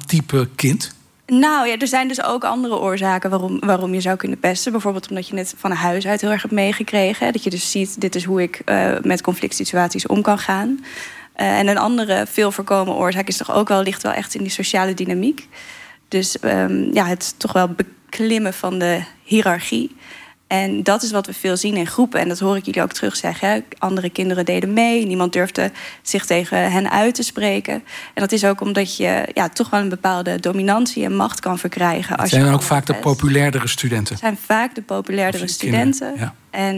type kind? Nou ja, er zijn dus ook andere oorzaken waarom je zou kunnen pesten. Bijvoorbeeld omdat je het van huis uit heel erg hebt meegekregen. Dat je dus ziet, dit is hoe ik met conflict situaties om kan gaan. En een andere veel voorkomen oorzaak is toch ook ligt wel echt in die sociale dynamiek. Dus het toch wel beklimmen van de hiërarchie. En dat is wat we veel zien in groepen. En dat hoor ik jullie ook terug zeggen. Hè. Andere kinderen deden mee. Niemand durfde zich tegen hen uit te spreken. En dat is ook omdat je toch wel een bepaalde dominantie en macht kan verkrijgen. Het zijn ook vaak de populairdere studenten. Het zijn vaak de populairdere studenten. Ja. En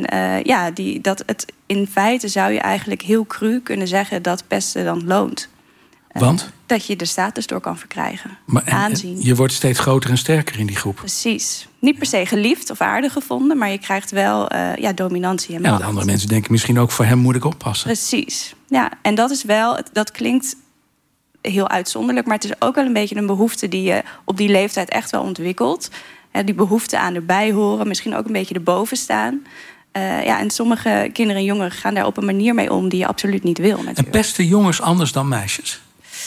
in feite zou je eigenlijk heel cru kunnen zeggen dat pesten dan loont. Want? Dat je de status door kan verkrijgen. Aanzien. Je wordt steeds groter en sterker in die groep. Precies. Niet per se geliefd of aardig gevonden, maar je krijgt wel dominantie en macht. Ja, want andere mensen denken misschien ook, voor hem moet ik oppassen. Precies. Ja, en dat klinkt heel uitzonderlijk, maar het is ook wel een beetje een behoefte die je op die leeftijd echt wel ontwikkelt. Die behoefte aan erbij horen, misschien ook een beetje erboven staan. En sommige kinderen en jongeren gaan daar op een manier mee om die je absoluut niet wil. Natuurlijk. En pesten jongens anders dan meisjes?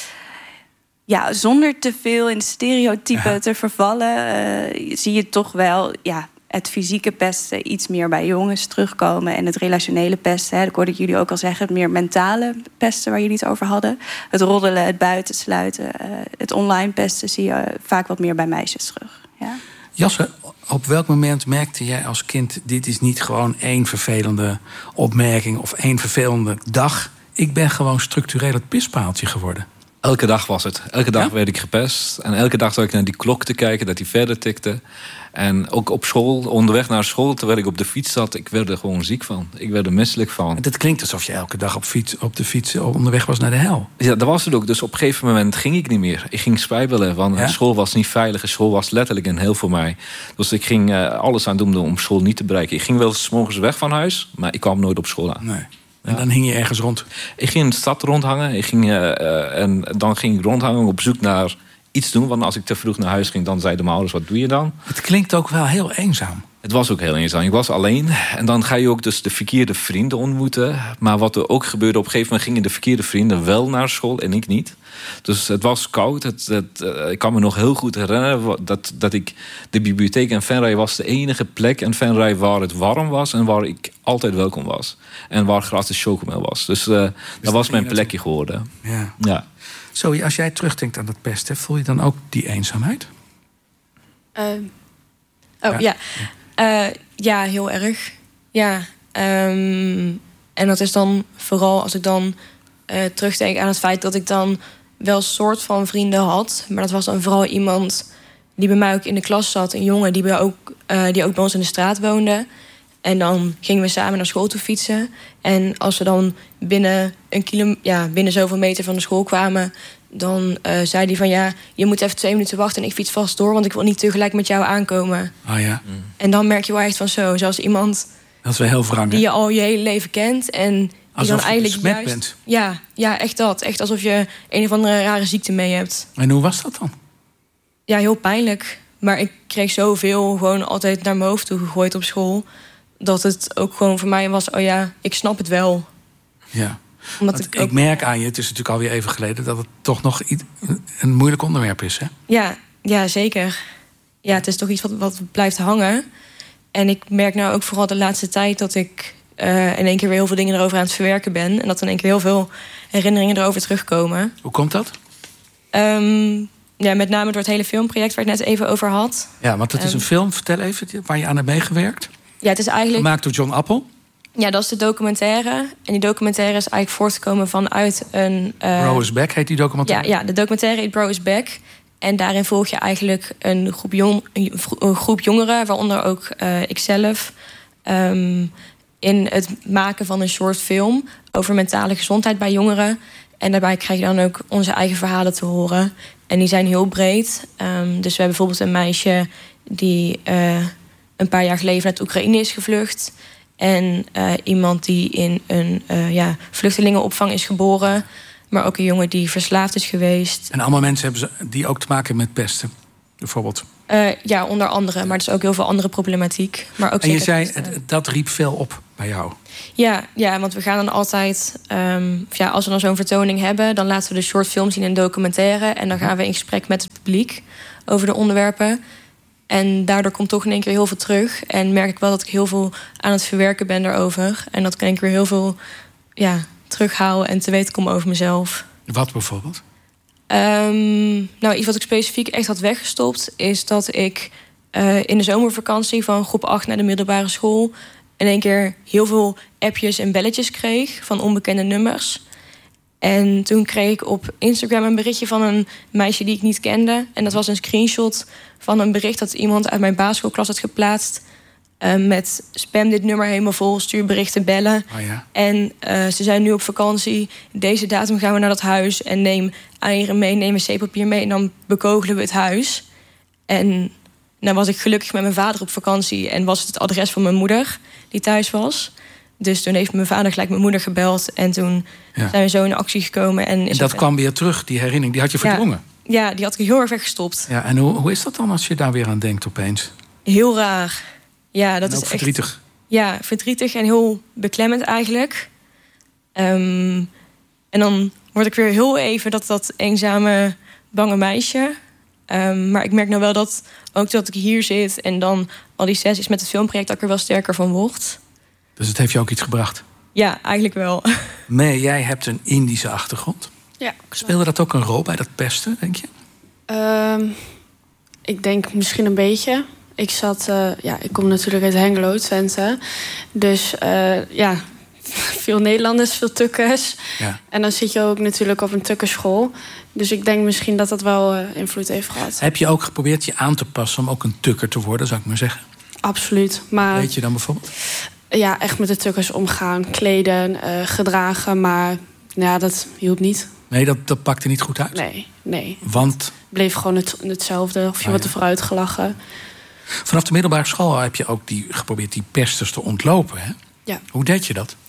Ja, zonder te veel in stereotypen te vervallen, zie je toch wel het fysieke pesten iets meer bij jongens terugkomen. En het relationele pesten, dat hoorde ik jullie ook al zeggen, het meer mentale pesten waar jullie het over hadden. Het roddelen, het buitensluiten, het online pesten zie je vaak wat meer bij meisjes terug. Ja. Jasse, op welk moment merkte jij als kind, dit is niet gewoon één vervelende opmerking of één vervelende dag. Ik ben gewoon structureel het pispaaltje geworden. Elke dag was het. Elke dag werd ik gepest. En elke dag zat ik naar die klok te kijken, dat die verder tikte. En ook op school, onderweg naar school, terwijl ik op de fiets zat, ik werd er gewoon ziek van. Ik werd er misselijk van. Het klinkt alsof je elke dag op de fiets onderweg was naar de hel. Ja, dat was het ook. Dus op een gegeven moment ging ik niet meer. Ik ging spijbelen, want school was niet veilig. School was letterlijk een hel voor mij. Dus ik ging alles aan doen om school niet te bereiken. Ik ging wel 's morgens weg van huis, maar ik kwam nooit op school aan. Nee. En dan hing je ergens rond? Ik ging in de stad rondhangen. En dan ging ik rondhangen op zoek naar iets doen. Want als ik te vroeg naar huis ging, dan zeiden mijn ouders, wat doe je dan? Het klinkt ook wel heel eenzaam. Het was ook heel eenzaam. Ik was alleen. En dan ga je ook dus de verkeerde vrienden ontmoeten. Maar wat er ook gebeurde, op een gegeven moment gingen de verkeerde vrienden wel naar school en ik niet. Dus het was koud. Ik kan me nog heel goed herinneren dat ik... De bibliotheek in Venray was de enige plek in Venray waar het warm was en waar ik altijd welkom was. En waar gratis chocomel was. Dus dat was mijn plekje geworden. Ja. Zo, als jij terugdenkt aan dat pesten, voel je dan ook die eenzaamheid? Ja, heel erg. Ja. En dat is dan vooral als ik dan terugdenk aan het feit dat ik dan wel een soort van vrienden had. Maar dat was dan vooral iemand die bij mij ook in de klas zat. Een jongen die ook bij ons in de straat woonde. En dan gingen we samen naar school toe fietsen. En als we dan binnen zoveel meter van de school kwamen, dan zei hij van je moet even 2 minuten wachten en ik fiets vast door, want ik wil niet tegelijk met jou aankomen. Oh ja. En dan merk je wel echt van zoals iemand dat is wel heel wrang, die je al je hele leven kent en die alsof dan eigenlijk je besmet bent. Ja, echt dat. Echt alsof je een of andere rare ziekte mee hebt. En hoe was dat dan? Ja, heel pijnlijk. Maar ik kreeg zoveel gewoon altijd naar mijn hoofd toe gegooid op school, dat het ook gewoon voor mij was, ik snap het wel. Ja. Ik merk aan je, het is natuurlijk alweer even geleden, dat het toch nog een moeilijk onderwerp is, hè? Ja, zeker. Ja, het is toch iets wat blijft hangen. En ik merk nou ook vooral de laatste tijd dat ik in één keer weer heel veel dingen erover aan het verwerken ben. En dat er in één keer heel veel herinneringen erover terugkomen. Hoe komt dat? Met name door het hele filmproject waar ik net even over had. Ja, want het is een film, vertel even, waar je aan hebt meegewerkt. Ja, het is eigenlijk gemaakt door John Appel. Ja, dat is de documentaire. En die documentaire is eigenlijk voortgekomen vanuit een... Bro is Back heet die documentaire? Ja, de documentaire heet Bro is Back. En daarin volg je eigenlijk een groep jongeren, waaronder ook ikzelf, in het maken van een short film over mentale gezondheid bij jongeren. En daarbij krijg je dan ook onze eigen verhalen te horen. En die zijn heel breed. Dus we hebben bijvoorbeeld een meisje die een paar jaar geleden uit Oekraïne is gevlucht. En iemand die in een vluchtelingenopvang is geboren. Maar ook een jongen die verslaafd is geweest. En allemaal mensen hebben die ook te maken met pesten, bijvoorbeeld? Onder andere. Maar er is ook heel veel andere problematiek. Maar ook en je zei, dat riep veel op bij jou? Ja, want we gaan dan altijd... als we dan zo'n vertoning hebben... dan laten we de shortfilm zien in documentaire... en dan gaan we in gesprek met het publiek over de onderwerpen. En daardoor komt toch in één keer heel veel terug. En merk ik wel dat ik heel veel aan het verwerken ben daarover. En dat ik in één keer weer heel veel terughaal en te weten kom over mezelf. Wat bijvoorbeeld? Iets wat ik specifiek echt had weggestopt... is dat ik in de zomervakantie van groep 8 naar de middelbare school... in één keer heel veel appjes en belletjes kreeg van onbekende nummers. En toen kreeg ik op Instagram een berichtje van een meisje die ik niet kende. En dat was een screenshot van een bericht dat iemand uit mijn basisschoolklas had geplaatst... met spam dit nummer helemaal vol, stuur berichten, bellen. Oh ja. En ze zijn nu op vakantie. Deze datum gaan we naar dat huis. En neem eieren mee, neem wc-papier mee. En dan bekogelen we het huis. En nou was ik gelukkig met mijn vader op vakantie. En was het adres van mijn moeder die thuis was. Dus toen heeft mijn vader gelijk mijn moeder gebeld. En toen zijn we zo in actie gekomen. En dat kwam weer terug, die herinnering. Die had je verdrongen. Ja, die had ik heel erg weggestopt. Ja, en hoe is dat dan als je daar weer aan denkt opeens? Heel raar. Ja, dat is verdrietig. Echt, ja, verdrietig en heel beklemmend eigenlijk. En dan word ik weer heel even dat eenzame, bange meisje. Maar ik merk nou wel dat ook dat ik hier zit... en dan al die sessies met het filmproject... dat ik er wel sterker van word. Dus het heeft je ook iets gebracht? Ja, eigenlijk wel. Mee, jij hebt een Indische achtergrond. Ja. Speelde dat ook een rol bij dat pesten, denk je? Ik denk misschien een beetje. Ik kom natuurlijk uit Hengelo, Twente. Dus veel Nederlanders, veel tukkers. Ja. En dan zit je ook natuurlijk op een tukkerschool. Dus ik denk misschien dat dat wel invloed heeft gehad. Heb je ook geprobeerd je aan te passen om ook een tukker te worden, zou ik maar zeggen? Absoluut. Maar Weet je dan bijvoorbeeld? ja, echt met de tukkers omgaan, kleden, gedragen. Maar dat hielp niet. Nee, dat pakte niet goed uit? Nee. Want? Bleef gewoon hetzelfde. Of je wordt er vooruit gelachen. Vanaf de middelbare school heb je ook geprobeerd die pesters te ontlopen, hè? Ja. Hoe deed je dat?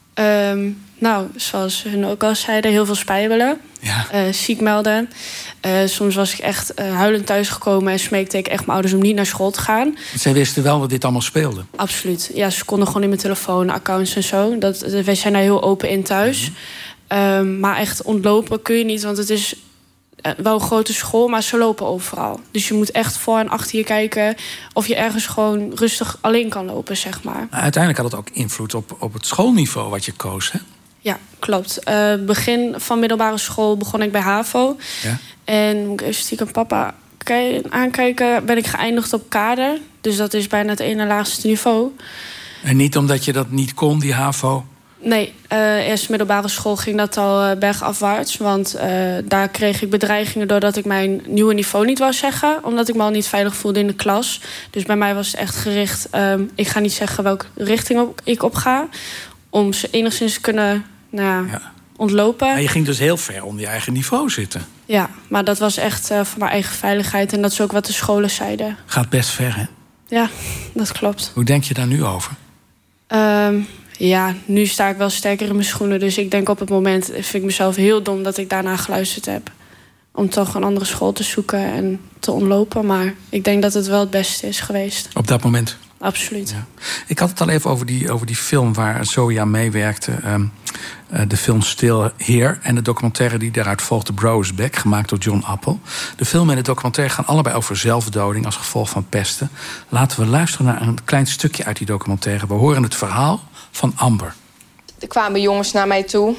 Zoals hun ook al zeiden, heel veel spijbelen. Ja. Ziek melden. Soms was ik echt huilend thuisgekomen... en smeekte ik echt mijn ouders om niet naar school te gaan. Zij wisten wel dat dit allemaal speelde? Absoluut. Ja, ze konden gewoon in mijn telefoon, accounts en zo. Wij zijn daar heel open in thuis. Maar echt ontlopen kun je niet, want het is... wel een grote school, maar ze lopen overal. Dus je moet echt voor en achter je kijken... of je ergens gewoon rustig alleen kan lopen, zeg maar. Uiteindelijk had het ook invloed op het schoolniveau wat je koos, hè? Ja, klopt. Begin van middelbare school begon ik bij HAVO. Ja. En moet ik even stiekem papa aankijken... ben ik geëindigd op kader. Dus dat is bijna het ene laagste niveau. En niet omdat je dat niet kon, die HAVO? Nee, eerst middelbare school ging dat al bergafwaarts. Want daar kreeg ik bedreigingen doordat ik mijn nieuwe niveau niet wou zeggen. Omdat ik me al niet veilig voelde in de klas. Dus bij mij was het echt gericht... ik ga niet zeggen welke richting ik op ga. Om ze enigszins te kunnen ontlopen. Maar je ging dus heel ver onder je eigen niveau zitten. Ja, maar dat was echt voor mijn eigen veiligheid. En dat is ook wat de scholen zeiden. Gaat best ver, hè? Ja, dat klopt. Hoe denk je daar nu over? Ja, nu sta ik wel sterker in mijn schoenen. Dus ik denk op het moment vind ik mezelf heel dom dat ik daarna geluisterd heb. Om toch een andere school te zoeken en te ontlopen. Maar ik denk dat het wel het beste is geweest. Op dat moment? Absoluut. Ja. Ik had het al even over die film waar Zoe aan meewerkte. De film Still Here en de documentaire die daaruit volgt, The Bro Is Back, gemaakt door John Appel. De film en de documentaire gaan allebei over zelfdoding als gevolg van pesten. Laten we luisteren naar een klein stukje uit die documentaire. We horen het verhaal van Amber. Er kwamen jongens naar mij toe.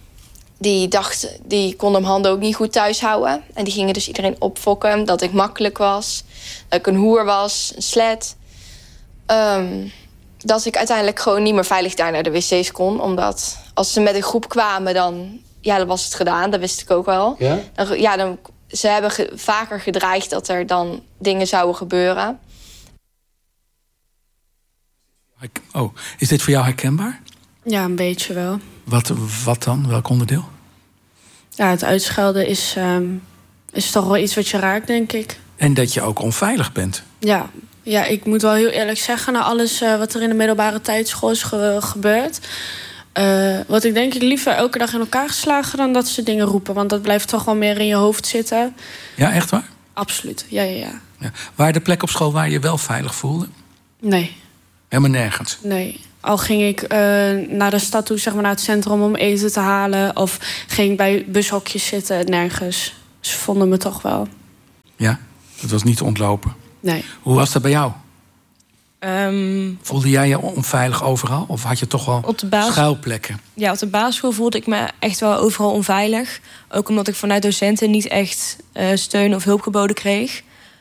Die konden mijn handen ook niet goed thuis houden. En die gingen dus iedereen opfokken. Dat ik makkelijk was. Dat ik een hoer was. Een slet. Dat ik uiteindelijk gewoon niet meer veilig daar naar de wc's kon. Omdat als ze met een groep kwamen, dan was het gedaan. Dat wist ik ook wel. Ja? Ze hebben vaker gedreigd dat er dan dingen zouden gebeuren. Oh, is dit voor jou herkenbaar? Ja, een beetje wel. Wat dan? Welk onderdeel? Ja, het uitschelden is toch wel iets wat je raakt, denk ik. En dat je ook onveilig bent. Ja, ik moet wel heel eerlijk zeggen... na alles wat er in de middelbare tijdschool is gebeurd... wat ik denk ik liever elke dag in elkaar geslagen... dan dat ze dingen roepen. Want dat blijft toch wel meer in je hoofd zitten. Ja, echt waar? Absoluut, ja. Waar de plek op school waar je je wel veilig voelde? Nee. Helemaal nergens? Nee, Al ging ik naar de stad toe, zeg maar naar het centrum om eten te halen. Of ging ik bij bushokjes zitten, nergens. Ze vonden me toch wel. Ja, het was niet te ontlopen. Nee. Hoe was dat bij jou? Voelde jij je onveilig overal? Of had je toch wel schuilplekken? Ja, op de basisschool voelde ik me echt wel overal onveilig. Ook omdat ik vanuit docenten niet echt steun of hulp geboden kreeg.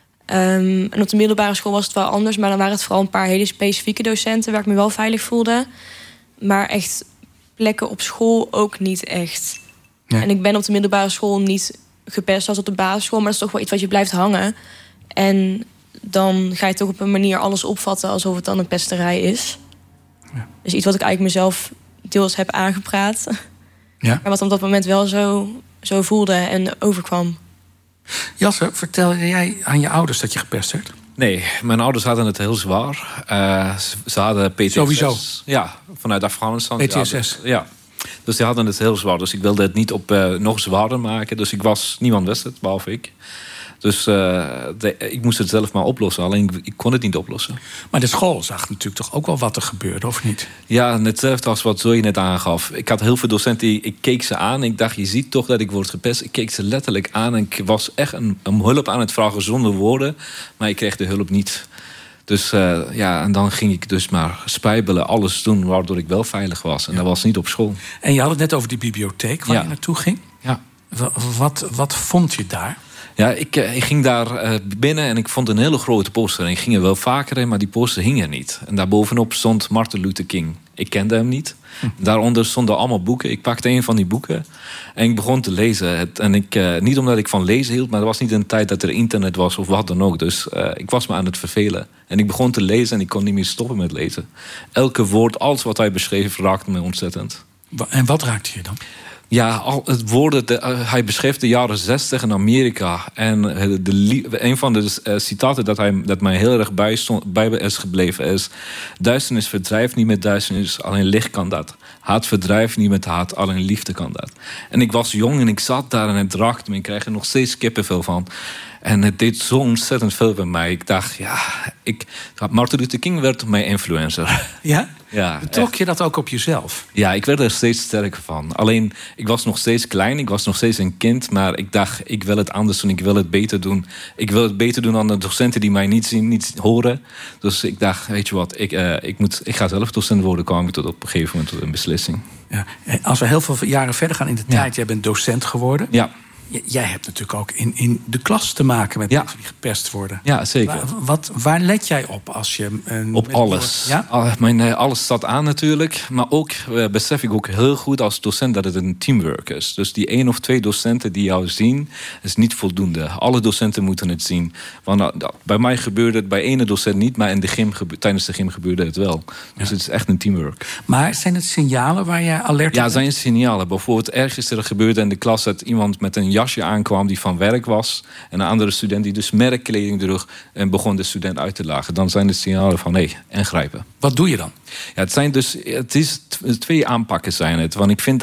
En op de middelbare school was het wel anders. Maar dan waren het vooral een paar hele specifieke docenten waar ik me wel veilig voelde. Maar echt plekken op school ook niet echt. Ja. En ik ben op de middelbare school niet gepest als op de basisschool. Maar dat is toch wel iets wat je blijft hangen. En dan ga je toch op een manier alles opvatten alsof het dan een pesterij is. Ja. Dus iets wat ik eigenlijk mezelf deels heb aangepraat. Ja. Maar wat op dat moment wel zo voelde en overkwam. Jasser, vertelde jij aan je ouders dat je gepest werd? Nee, mijn ouders hadden het heel zwaar. Ze hadden PTSS. Sowieso? Ja, vanuit Afghanistan. PTSS? Ja. Dus die hadden het heel zwaar. Dus ik wilde het niet nog zwaarder maken. Dus niemand wist het, behalve ik. Dus ik moest het zelf maar oplossen. Alleen ik kon het niet oplossen. Maar de school zag natuurlijk toch ook wel wat er gebeurde, of niet? Ja, hetzelfde als wat Zoe net aangaf. Ik had heel veel docenten, ik keek ze aan. Ik dacht, je ziet toch dat ik word gepest. Ik keek ze letterlijk aan. En ik was echt een hulp aan het vragen zonder woorden. Maar ik kreeg de hulp niet. Dus en dan ging ik dus maar spijbelen, alles doen waardoor ik wel veilig was. En dat was niet op school. En je had het net over die bibliotheek waar je naartoe ging. Ja. Wat vond je daar? Ja, ik ging daar binnen en ik vond een hele grote poster. En ik ging er wel vaker in, maar die poster hing er niet. En daarbovenop stond Martin Luther King. Ik kende hem niet. Daaronder stonden allemaal boeken. Ik pakte een van die boeken en ik begon te lezen. Niet omdat ik van lezen hield, maar er was niet een tijd dat er internet was of wat dan ook. Dus ik was me aan het vervelen. En ik begon te lezen en ik kon niet meer stoppen met lezen. Elke woord, alles wat hij beschreef, raakte me ontzettend. En wat raakte je dan? Ja, het woorden. Hij beschreef de jaren 60 in Amerika. En een van de citaten dat mij heel erg bij is gebleven is: duisternis verdrijft niet met duisternis, alleen licht kan dat. Haat verdrijft niet met haat, alleen liefde kan dat. En ik was jong en ik zat daar en het raakte me. Ik kreeg er nog steeds kippenvel van. En het deed zo ontzettend veel bij mij. Ik dacht, Martin Luther King werd mijn influencer. Ja? Ja, betrok je dat ook op jezelf? Ja, ik werd er steeds sterker van. Alleen, ik was nog steeds klein, ik was nog steeds een kind. Maar ik dacht, ik wil het anders doen, ik wil het beter doen. Ik wil het beter doen dan de docenten die mij niet zien, niet horen. Dus ik dacht, weet je wat, ik ga zelf docent worden. Kwam ik tot op een gegeven moment tot een beslissing. Ja. Als we heel veel jaren verder gaan in de tijd, jij bent docent geworden. Ja. Jij hebt natuurlijk ook in de klas te maken met mensen die gepest worden. Ja, zeker. Waar let jij op als je... op alles. Ja? Alles staat aan natuurlijk. Maar ook besef ik ook heel goed als docent dat het een teamwork is. Dus die 1 of 2 docenten die jou zien, is niet voldoende. Alle docenten moeten het zien. Want bij mij gebeurde het bij ene docent niet, maar tijdens de gym gebeurde het wel. Dus het is echt een teamwork. Maar zijn het signalen waar jij alert op bent? Ja, zijn signalen. Bijvoorbeeld ergens er gebeurde in de klas dat iemand met een jasje aankwam die van werk was. En een andere student die dus merkkleding droeg en begon de student uit te lachen. Dan zijn de signalen van ingrijpen. Wat doe je dan? Ja, het is 2 aanpakken zijn het. Want ik vind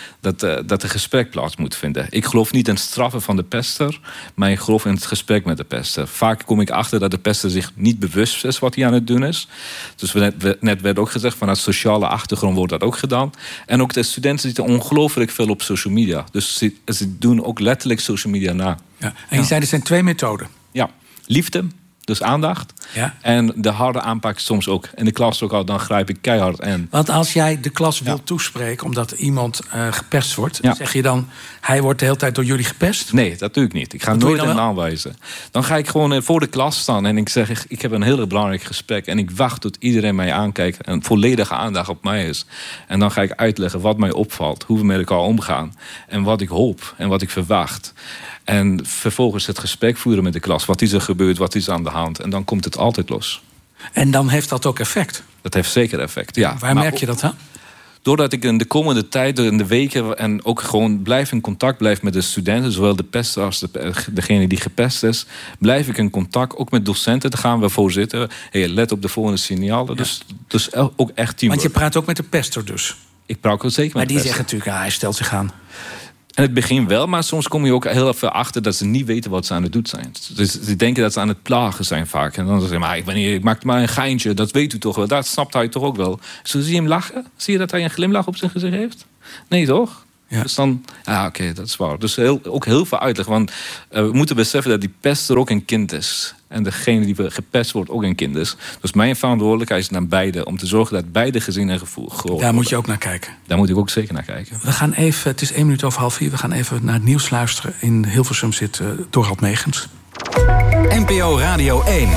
dat er gesprek plaats moet vinden. Ik geloof niet in het straffen van de pester, maar ik geloof in het gesprek met de pester. Vaak kom ik achter dat de pester zich niet bewust is wat hij aan het doen is. Dus net werd ook gezegd, vanuit sociale achtergrond wordt dat ook gedaan. En ook de studenten zitten ongelooflijk veel op social media. Dus ze doen ook letterlijk social media na. Ja. En je zei, er zijn 2 methoden. Ja, liefde. Dus aandacht. Ja. En de harde aanpak soms ook. In de klas ook al, dan grijp ik keihard in. Want als jij de klas wilt toespreken omdat iemand gepest wordt, zeg je dan, hij wordt de hele tijd door jullie gepest? Nee, dat doe ik niet. Ik ga nooit hem aanwijzen. Dan ga ik gewoon voor de klas staan en ik zeg, ik heb een heel belangrijk gesprek. En ik wacht tot iedereen mij aankijkt en volledige aandacht op mij is. En dan ga ik uitleggen wat mij opvalt, hoe we met elkaar omgaan. En wat ik hoop en wat ik verwacht. En vervolgens het gesprek voeren met de klas. Wat is er gebeurd, wat is aan de hand? En dan komt het altijd los. En dan heeft dat ook effect? Dat heeft zeker effect, ja. Waar merk je dat aan? Doordat ik in de komende tijd, in de weken, en ook gewoon blijf in contact blijf met de studenten, zowel de pester als degene die gepest is, blijf ik in contact, ook met docenten. Daar gaan we voor zitten. Let op de volgende signalen. Ja. Dus ook echt teamwork. Want je praat ook met de pester dus? Ik praat ook zeker met de pester. Maar die zeggen natuurlijk, hij stelt zich aan. In het begin wel, maar soms kom je ook heel veel achter dat ze niet weten wat ze aan het doen zijn. Dus ze denken dat ze aan het plagen zijn vaak. En dan zeggen ze, maar ik maak maar een geintje, dat weet u toch wel. Dat snapt hij toch ook wel. Zo zie je hem lachen? Zie je dat hij een glimlach op zijn gezicht heeft? Nee, toch? Ja. Dus dan, oké, dat is waar. Dus ook heel veel uitleg. Want we moeten beseffen dat die pester ook een kind is. En degene die gepest wordt ook een kind is. Dus mijn verantwoordelijkheid is naar beide. Om te zorgen dat beide gezinnen gehoord Daar moet je ook naar kijken. Daar moet ik ook zeker naar kijken. We gaan even, het is 1 minuut over 3:30. We gaan even naar het nieuws luisteren. In Hilversum zit Dorald Megens. NPO Radio 1.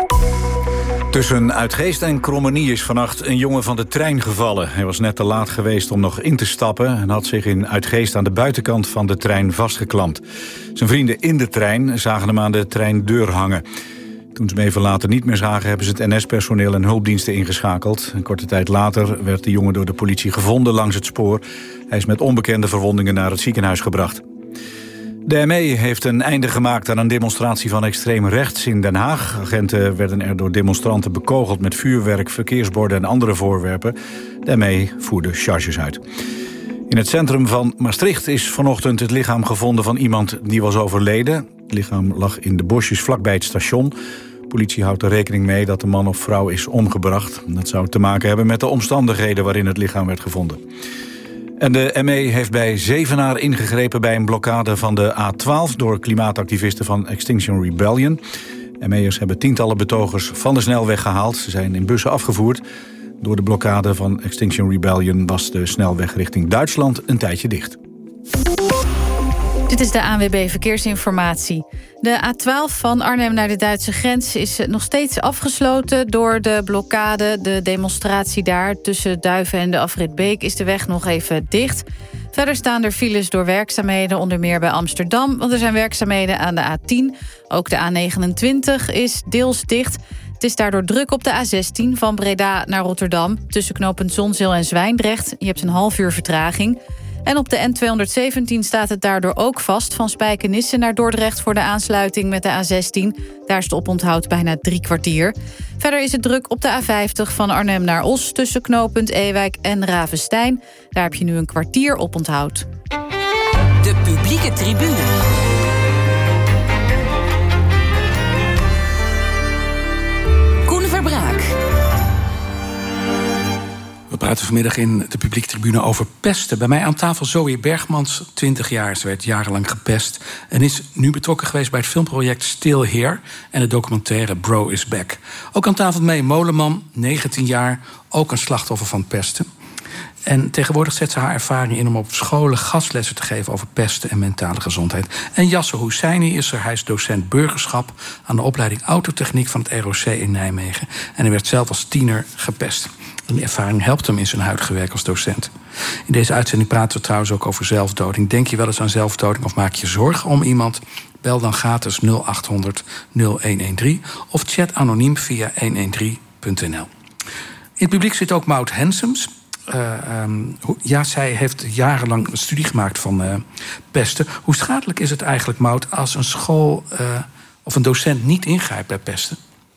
Tussen Uitgeest en Krommenie is vannacht een jongen van de trein gevallen. Hij was net te laat geweest om nog in te stappen en had zich in Uitgeest aan de buitenkant van de trein vastgeklampt. Zijn vrienden in de trein zagen hem aan de treindeur hangen. Toen ze hem even later niet meer zagen, hebben ze het NS-personeel en hulpdiensten ingeschakeld. Een korte tijd later werd de jongen door de politie gevonden langs het spoor. Hij is met onbekende verwondingen naar het ziekenhuis gebracht. De ME heeft een einde gemaakt aan een demonstratie van extreem rechts in Den Haag. Agenten werden er door demonstranten bekogeld met vuurwerk, verkeersborden en andere voorwerpen. De ME voerde charges uit. In het centrum van Maastricht is vanochtend het lichaam gevonden van iemand die was overleden. Het lichaam lag in de bosjes vlakbij het station. Politie houdt er rekening mee dat de man of vrouw is omgebracht. Dat zou te maken hebben met de omstandigheden waarin het lichaam werd gevonden. En de ME heeft bij Zevenaar ingegrepen bij een blokkade van de A12... door klimaatactivisten van Extinction Rebellion. ME'ers hebben tientallen betogers van de snelweg gehaald. Ze zijn in bussen afgevoerd. Door de blokkade van Extinction Rebellion was de snelweg richting Duitsland een tijdje dicht. Dit is de ANWB Verkeersinformatie. De A12 van Arnhem naar de Duitse grens is nog steeds afgesloten door de blokkade. De demonstratie daar tussen Duiven en de afrit Beek is de weg nog even dicht. Verder staan er files door werkzaamheden, onder meer bij Amsterdam, want er zijn werkzaamheden aan de A10. Ook de A29 is deels dicht. Het is daardoor druk op de A16 van Breda naar Rotterdam, tussen knooppunt Zonzeel en Zwijndrecht. Je hebt een half uur vertraging. En op de N217 staat het daardoor ook vast van Spijkenisse naar Dordrecht voor de aansluiting met de A16. Daar is het oponthoud bijna 3 kwartier. Verder is het druk op de A50 van Arnhem naar Os tussen knooppunt Ewijk en Ravenstein. Daar heb je nu een kwartier oponthoud. De publieke tribune. Koen Verbraak. We praten vanmiddag in de publieke tribune over pesten. Bij mij aan tafel Zoe Bergmans, 20 jaar. Ze werd jarenlang gepest en is nu betrokken geweest bij het filmproject Still Here en de documentaire Bro is Back. Ook aan tafel mee Moleman, 19 jaar, ook een slachtoffer van pesten. En tegenwoordig zet ze haar ervaring in om op scholen gastlessen te geven over pesten en mentale gezondheid. En Yasser Husseini is er. Hij is docent burgerschap aan de opleiding Autotechniek van het ROC in Nijmegen. En hij werd zelf als tiener gepest. En die ervaring helpt hem in zijn huidige werk als docent. In deze uitzending praten we trouwens ook over zelfdoding. Denk je wel eens aan zelfdoding of maak je zorgen om iemand? Bel dan gratis 0800 0113 of chat anoniem via 113.nl. In het publiek zit ook Maud Hensems. Zij heeft jarenlang een studie gemaakt van pesten. Hoe schadelijk is het eigenlijk, Maud, als een school of een docent niet ingrijpt bij pesten?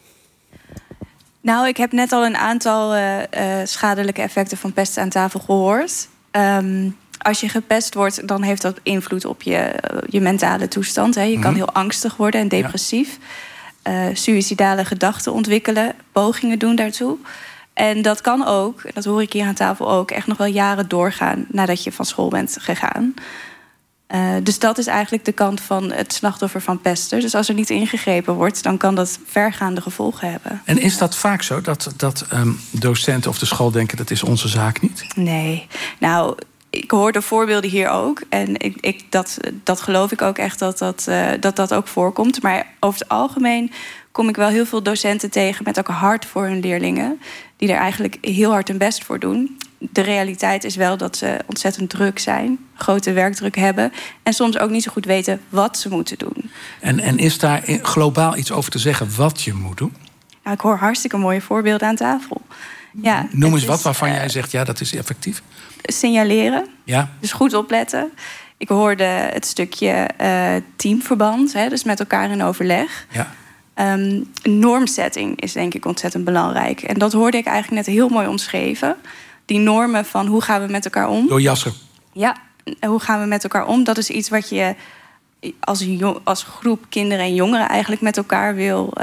Nou, ik heb net al een aantal schadelijke effecten van pesten aan tafel gehoord. Als je gepest wordt, dan heeft dat invloed op je mentale toestand. Hè. Je kan heel angstig worden en depressief. Suïcidale gedachten ontwikkelen, pogingen doen daartoe. En dat kan ook, dat hoor ik hier aan tafel ook, echt nog wel jaren doorgaan nadat je van school bent gegaan. Dus dat is eigenlijk de kant van het slachtoffer van pesten. Dus als er niet ingegrepen wordt, dan kan dat vergaande gevolgen hebben. En is dat vaak zo, dat docenten of de school denken dat is onze zaak niet? Nee, nou, ik hoor de voorbeelden hier ook. En dat geloof ik ook echt dat ook voorkomt. Maar over het algemeen kom ik wel heel veel docenten tegen met ook hart voor hun leerlingen, die er eigenlijk heel hard hun best voor doen. De realiteit is wel dat ze ontzettend druk zijn, grote werkdruk hebben en soms ook niet zo goed weten wat ze moeten doen. En is daar globaal iets over te zeggen wat je moet doen? Nou, ik hoor hartstikke mooie voorbeelden aan tafel. Ja, noem eens wat waarvan jij zegt, ja, dat is effectief. Signaleren, ja. Dus goed opletten. Ik hoorde het stukje teamverband, dus met elkaar in overleg. Ja. Normsetting is denk ik ontzettend belangrijk. En dat hoorde ik eigenlijk net heel mooi omschreven. Die normen van hoe gaan we met elkaar om. Door Yasser. Ja, hoe gaan we met elkaar om? Dat is iets wat je als groep kinderen en jongeren eigenlijk met elkaar wil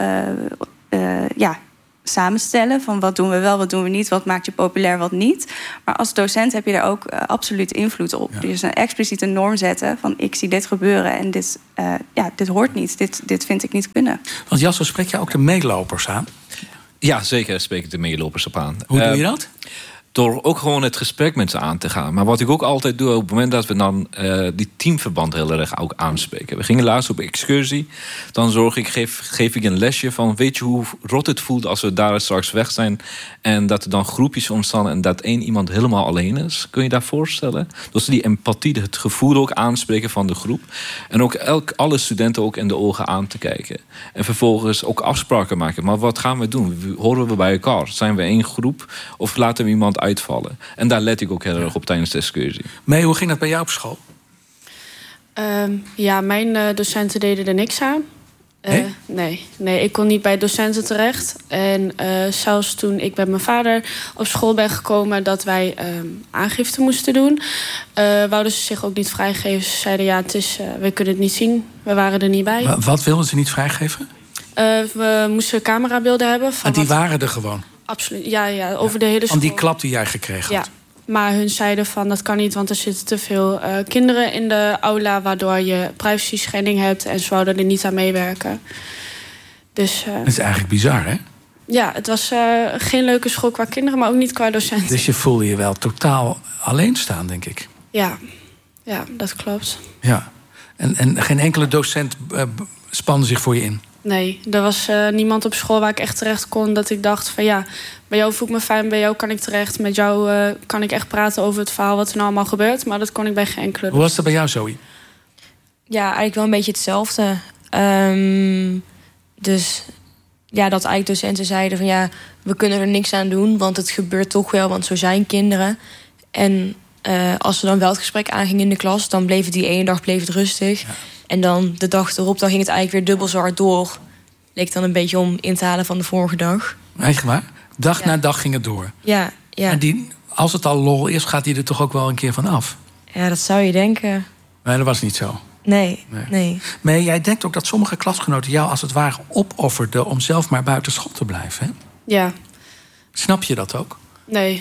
samenstellen. Van wat doen we wel, wat doen we niet, wat maakt je populair, wat niet. Maar als docent heb je daar ook absoluut invloed op. Ja. Dus een expliciete norm zetten van ik zie dit gebeuren en dit hoort niet. Dit vind ik niet kunnen. Want Jasper, spreek je ook de meelopers aan? Ja, zeker spreek ik de meelopers op aan. Hoe doe je dat? Door ook gewoon het gesprek met ze aan te gaan. Maar wat ik ook altijd doe op het moment dat we dan die teamverband heel erg ook aanspreken. We gingen laatst op excursie. Dan geef ik een lesje van, weet je hoe rot het voelt als we daar straks weg zijn. En dat er dan groepjes ontstaan en dat één iemand helemaal alleen is. Kun je dat voorstellen? Dus die empathie, het gevoel ook aanspreken van de groep. En ook alle studenten ook in de ogen aan te kijken. En vervolgens ook afspraken maken. Maar wat gaan we doen? Horen we bij elkaar? Zijn we één groep? Of laten we iemand uitvallen? En daar let ik ook heel erg op tijdens de excursie. Mee, hoe ging dat bij jou op school? Mijn docenten deden er niks aan. Nee, ik kon niet bij docenten terecht. En zelfs toen ik met mijn vader op school ben gekomen dat wij aangifte moesten doen, wouden ze zich ook niet vrijgeven. Ze zeiden we kunnen het niet zien. We waren er niet bij. Wat wilden ze niet vrijgeven? We moesten camerabeelden hebben. Van die waren er gewoon? Absoluut, ja, over de hele school. Van die klap die jij gekregen had? Ja. Maar hun zeiden van dat kan niet, want er zitten te veel kinderen in de aula, waardoor je privacy schending hebt en ze wouden er niet aan meewerken. Dus, dat is eigenlijk bizar, hè? Ja, het was geen leuke school qua kinderen, maar ook niet qua docenten. Dus je voelde je wel totaal alleen staan, denk ik. Ja, dat klopt. Ja. En geen enkele docent spande zich voor je in? Nee, er was niemand op school waar ik echt terecht kon dat ik dacht van bij jou voel ik me fijn, bij jou kan ik terecht. Met jou kan ik echt praten over het verhaal wat er nou allemaal gebeurt. Maar dat kon ik bij geen enkele. Hoe was dat bij jou, Zoe? Ja, eigenlijk wel een beetje hetzelfde. Dus dat eigenlijk docenten zeiden van we kunnen er niks aan doen, want het gebeurt toch wel, want zo zijn kinderen. En als we dan wel het gesprek aangingen in de klas, dan bleef het die ene dag het rustig. Ja. En dan de dag erop, dan ging het eigenlijk weer dubbel zo hard door. Leek dan een beetje om in te halen van de vorige dag. Echt waar? Dag na dag ging het door? Ja. En als het al lol is, gaat hij er toch ook wel een keer van af? Ja, dat zou je denken. Nee, dat was niet zo. Nee. Maar jij denkt ook dat sommige klasgenoten jou als het ware opofferden om zelf maar buiten school te blijven, hè? Ja. Snap je dat ook? Nee.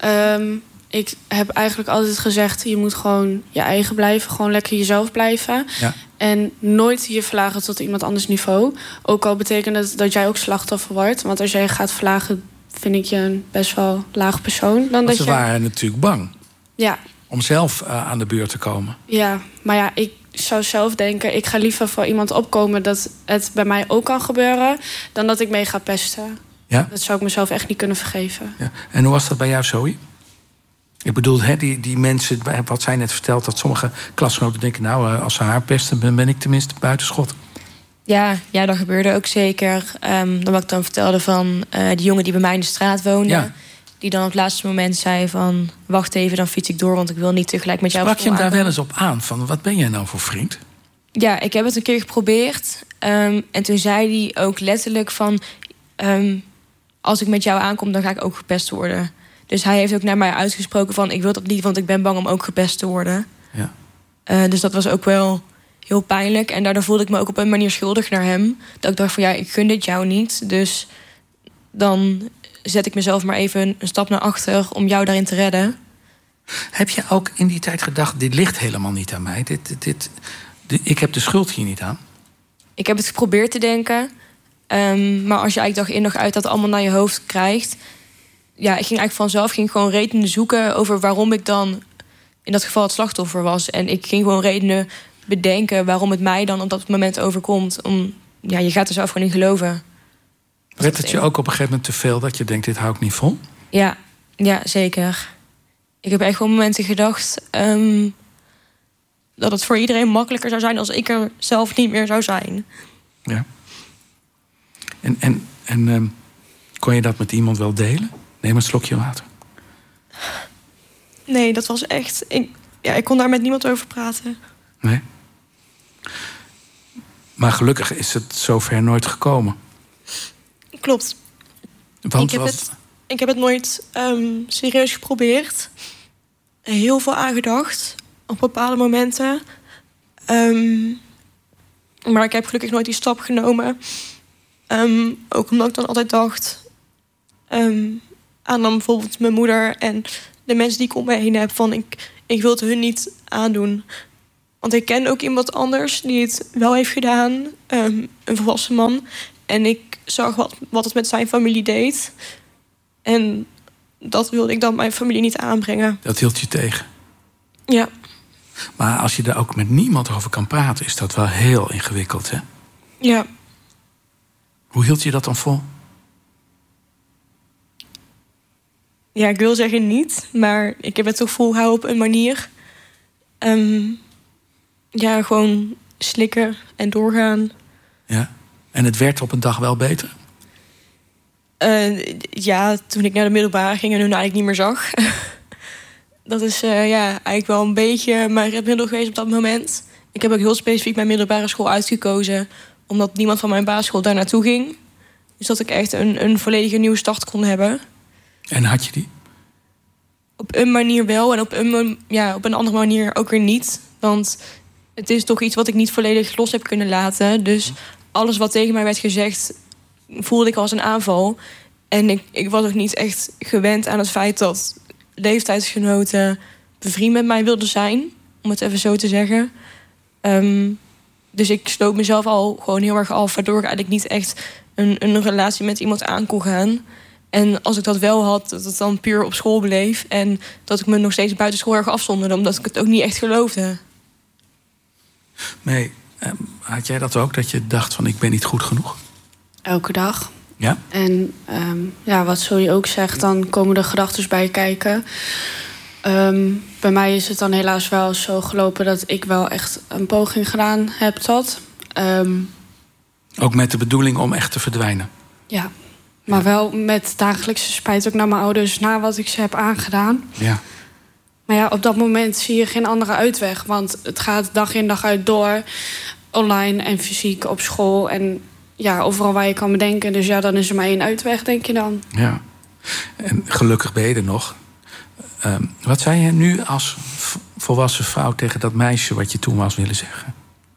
Ik heb eigenlijk altijd gezegd, je moet gewoon je eigen blijven. Gewoon lekker jezelf blijven. Ja. En nooit je verlagen tot iemand anders niveau. Ook al betekent het dat jij ook slachtoffer wordt. Want als jij gaat verlagen, vind ik je een best wel laag persoon. Want ze waren natuurlijk bang. Ja. Om zelf aan de beurt te komen. Ja, maar ik zou zelf denken, ik ga liever voor iemand opkomen dat het bij mij ook kan gebeuren, dan dat ik mee ga pesten. Ja? Dat zou ik mezelf echt niet kunnen vergeven. Ja. En hoe was dat bij jou, Zoe? Ik bedoel, die mensen, wat zij net vertelt, dat sommige klasgenoten denken, als ze haar pesten, ben ik tenminste buitenschot. Ja, dat gebeurde ook zeker. Wat ik dan vertelde van die jongen die bij mij in de straat woonde. Ja. Die dan op het laatste moment zei van, wacht even, dan fiets ik door, want ik wil niet tegelijk met jou. Sprak je hem daar wel eens op aan? Van, wat ben jij nou voor vriend? Ja, ik heb het een keer geprobeerd. En toen zei hij ook letterlijk van, als ik met jou aankom, dan ga ik ook gepest worden. Dus hij heeft ook naar mij uitgesproken van, ik wil dat niet, want ik ben bang om ook gepest te worden. Ja. Dus dat was ook wel heel pijnlijk. En daardoor voelde ik me ook op een manier schuldig naar hem. Dat ik dacht van, ik gun dit jou niet. Dus dan zet ik mezelf maar even een stap naar achter om jou daarin te redden. Heb je ook in die tijd gedacht, dit ligt helemaal niet aan mij? Ik heb de schuld hier niet aan? Ik heb het geprobeerd te denken. Maar als je eigenlijk dag in dag uit dat allemaal naar je hoofd krijgt, ik ging eigenlijk vanzelf gewoon redenen zoeken over waarom ik dan in dat geval het slachtoffer was. En ik ging gewoon redenen bedenken waarom het mij dan op dat moment overkomt. Je gaat er zelf gewoon in geloven. Werd het je ook op een gegeven moment te veel dat je denkt, dit hou ik niet vol? Ja, zeker. Ik heb echt wel momenten gedacht dat het voor iedereen makkelijker zou zijn als ik er zelf niet meer zou zijn. Ja. En kon je dat met iemand wel delen? Neem een slokje water. Nee, dat was echt... Ik kon daar met niemand over praten. Nee? Maar gelukkig is het zover nooit gekomen. Klopt. Want ik heb het nooit serieus geprobeerd. Heel veel aangedacht. op bepaalde momenten. Maar ik heb gelukkig nooit die stap genomen. Ook omdat ik dan altijd dacht aan dan bijvoorbeeld mijn moeder en de mensen die ik om me heen heb, van ik wil het hun niet aandoen. Want ik ken ook iemand anders die het wel heeft gedaan, een volwassen man. En ik zag wat het met zijn familie deed. En dat wilde ik dan mijn familie niet aanbrengen. Dat hield je tegen? Ja. Maar als je daar ook met niemand over kan praten, is dat wel heel ingewikkeld, hè? Ja. Hoe hield je dat dan vol? Ja, ik wil zeggen niet, maar ik heb het toch volgehouden op een manier. Ja, gewoon slikken en doorgaan. Ja, en het werd op een dag wel beter? Ja, toen ik naar de middelbare ging en hun eigenlijk niet meer zag. Dat is eigenlijk wel een beetje mijn redmiddel geweest op dat moment. Ik heb ook heel specifiek mijn middelbare school uitgekozen, omdat niemand van mijn basisschool daar naartoe ging. Dus dat ik echt een volledige nieuwe start kon hebben. En had je die? Op een manier wel en op een andere manier ook weer niet. Want het is toch iets wat ik niet volledig los heb kunnen laten. Dus alles wat tegen mij werd gezegd, voelde ik als een aanval. En ik was ook niet echt gewend aan het feit dat leeftijdsgenoten bevriend met mij wilden zijn. Om het even zo te zeggen. Dus ik sloot mezelf al gewoon heel erg af, waardoor ik eigenlijk niet echt een relatie met iemand aan kon gaan. En als ik dat wel had, dat het dan puur op school bleef. En dat ik me nog steeds buiten school erg afzonderde, omdat ik het ook niet echt geloofde. Nee, had jij dat ook, dat je dacht van ik ben niet goed genoeg? Elke dag. Ja? En wat Zoe ook zegt, dan komen er gedachten bij kijken. Bij mij is het dan helaas wel zo gelopen dat ik wel echt een poging gedaan heb tot. Ook met de bedoeling om echt te verdwijnen? Ja, maar wel met dagelijkse spijt ook naar mijn ouders, na wat ik ze heb aangedaan. Ja. Maar ja, op dat moment zie je geen andere uitweg. Want het gaat dag in dag uit door. Online en fysiek op school. En ja, overal waar je kan bedenken. Dus ja, dan is er maar één uitweg, denk je dan. Ja. En gelukkig ben je er nog. Wat zou je nu als volwassen vrouw tegen dat meisje wat je toen was willen zeggen?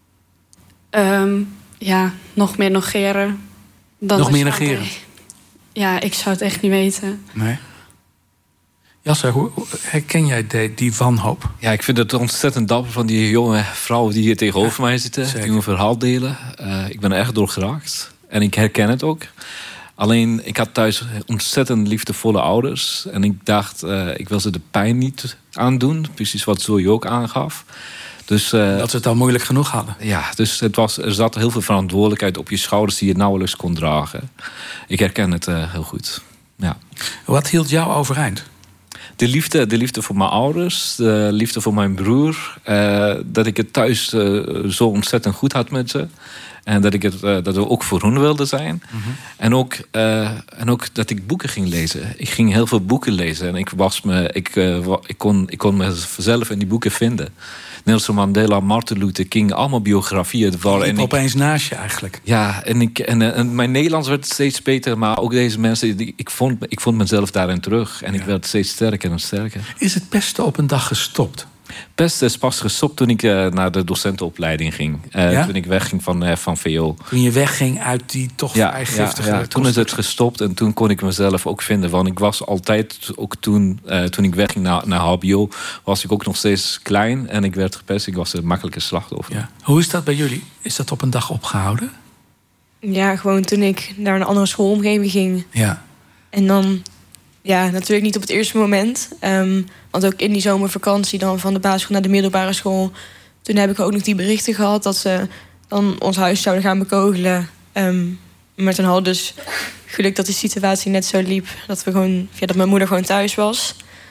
Nog meer negeren. Nog meer negeren? Ja, ik zou het echt niet weten. Nee. Jasser, hoe herken jij die wanhoop? Ja, ik vind het ontzettend dapper van die jonge vrouwen die hier tegenover mij zitten. Zeker. Die hun verhaal delen. Ik ben er echt door geraakt. En ik herken het ook. Alleen, ik had thuis ontzettend liefdevolle ouders. En ik dacht, ik wil ze de pijn niet aandoen. Precies wat Zoe ook aangaf. Dus, dat ze het al moeilijk genoeg hadden. Ja, dus er zat heel veel verantwoordelijkheid op je schouders die je nauwelijks kon dragen. Ik herken het heel goed. Ja. Wat hield jou overeind? De liefde voor mijn ouders, de liefde voor mijn broer. Dat ik het thuis zo ontzettend goed had met ze. En dat we ook voor hun wilden zijn. Mm-hmm. En ook dat ik boeken ging lezen. Ik ging heel veel boeken lezen. En ik kon mezelf in die boeken vinden. Nelson Mandela, Martin Luther King, allemaal biografieën. En opeens naast je eigenlijk. Ja, en mijn Nederlands werd steeds beter. Maar ook deze mensen, ik vond mezelf daarin terug. En ik werd steeds sterker en sterker. Is het pesten op een dag gestopt? Pesten is pas gestopt toen ik naar de docentenopleiding ging. Toen ik wegging van VO. Toen je wegging uit die toch vrij giftige... Ja, toen is het gestopt en toen kon ik mezelf ook vinden. Want ik was altijd, ook toen ik wegging naar HBO... was ik ook nog steeds klein en ik werd gepest. Ik was een makkelijke slachtoffer. Ja. Hoe is dat bij jullie? Is dat op een dag opgehouden? Ja, gewoon toen ik naar een andere schoolomgeving ging. Ja. En dan... Ja, natuurlijk niet op het eerste moment. Want ook in die zomervakantie dan van de basisschool naar de middelbare school... toen heb ik ook nog die berichten gehad dat ze dan ons huis zouden gaan bekogelen. Maar toen hadden dus geluk dat de situatie net zo liep... dat mijn moeder gewoon thuis was.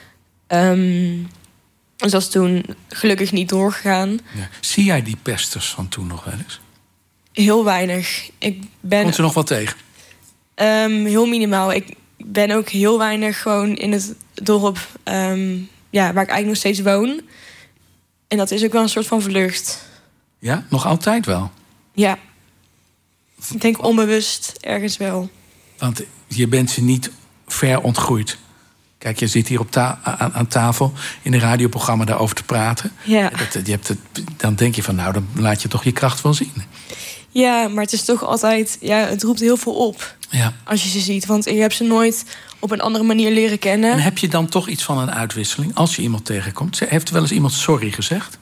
Dus dat is toen gelukkig niet doorgegaan. Ja. Zie jij die pesters van toen nog wel eens? Heel weinig. Komt ze nog wat tegen? Heel minimaal. Ik ben ook heel weinig gewoon in het dorp waar ik eigenlijk nog steeds woon. En dat is ook wel een soort van vlucht. Ja? Nog altijd wel? Ja. Ik denk onbewust ergens wel. Want je bent ze niet ver ontgroeid? Kijk, je zit hier aan tafel in een radioprogramma daarover te praten. Ja. Dan denk je van, nou, dan laat je toch je kracht wel zien. Ja, maar het is toch altijd... Ja, het roept heel veel op als je ze ziet. Want je hebt ze nooit op een andere manier leren kennen. En heb je dan toch iets van een uitwisseling als je iemand tegenkomt? Heeft er wel eens iemand sorry gezegd?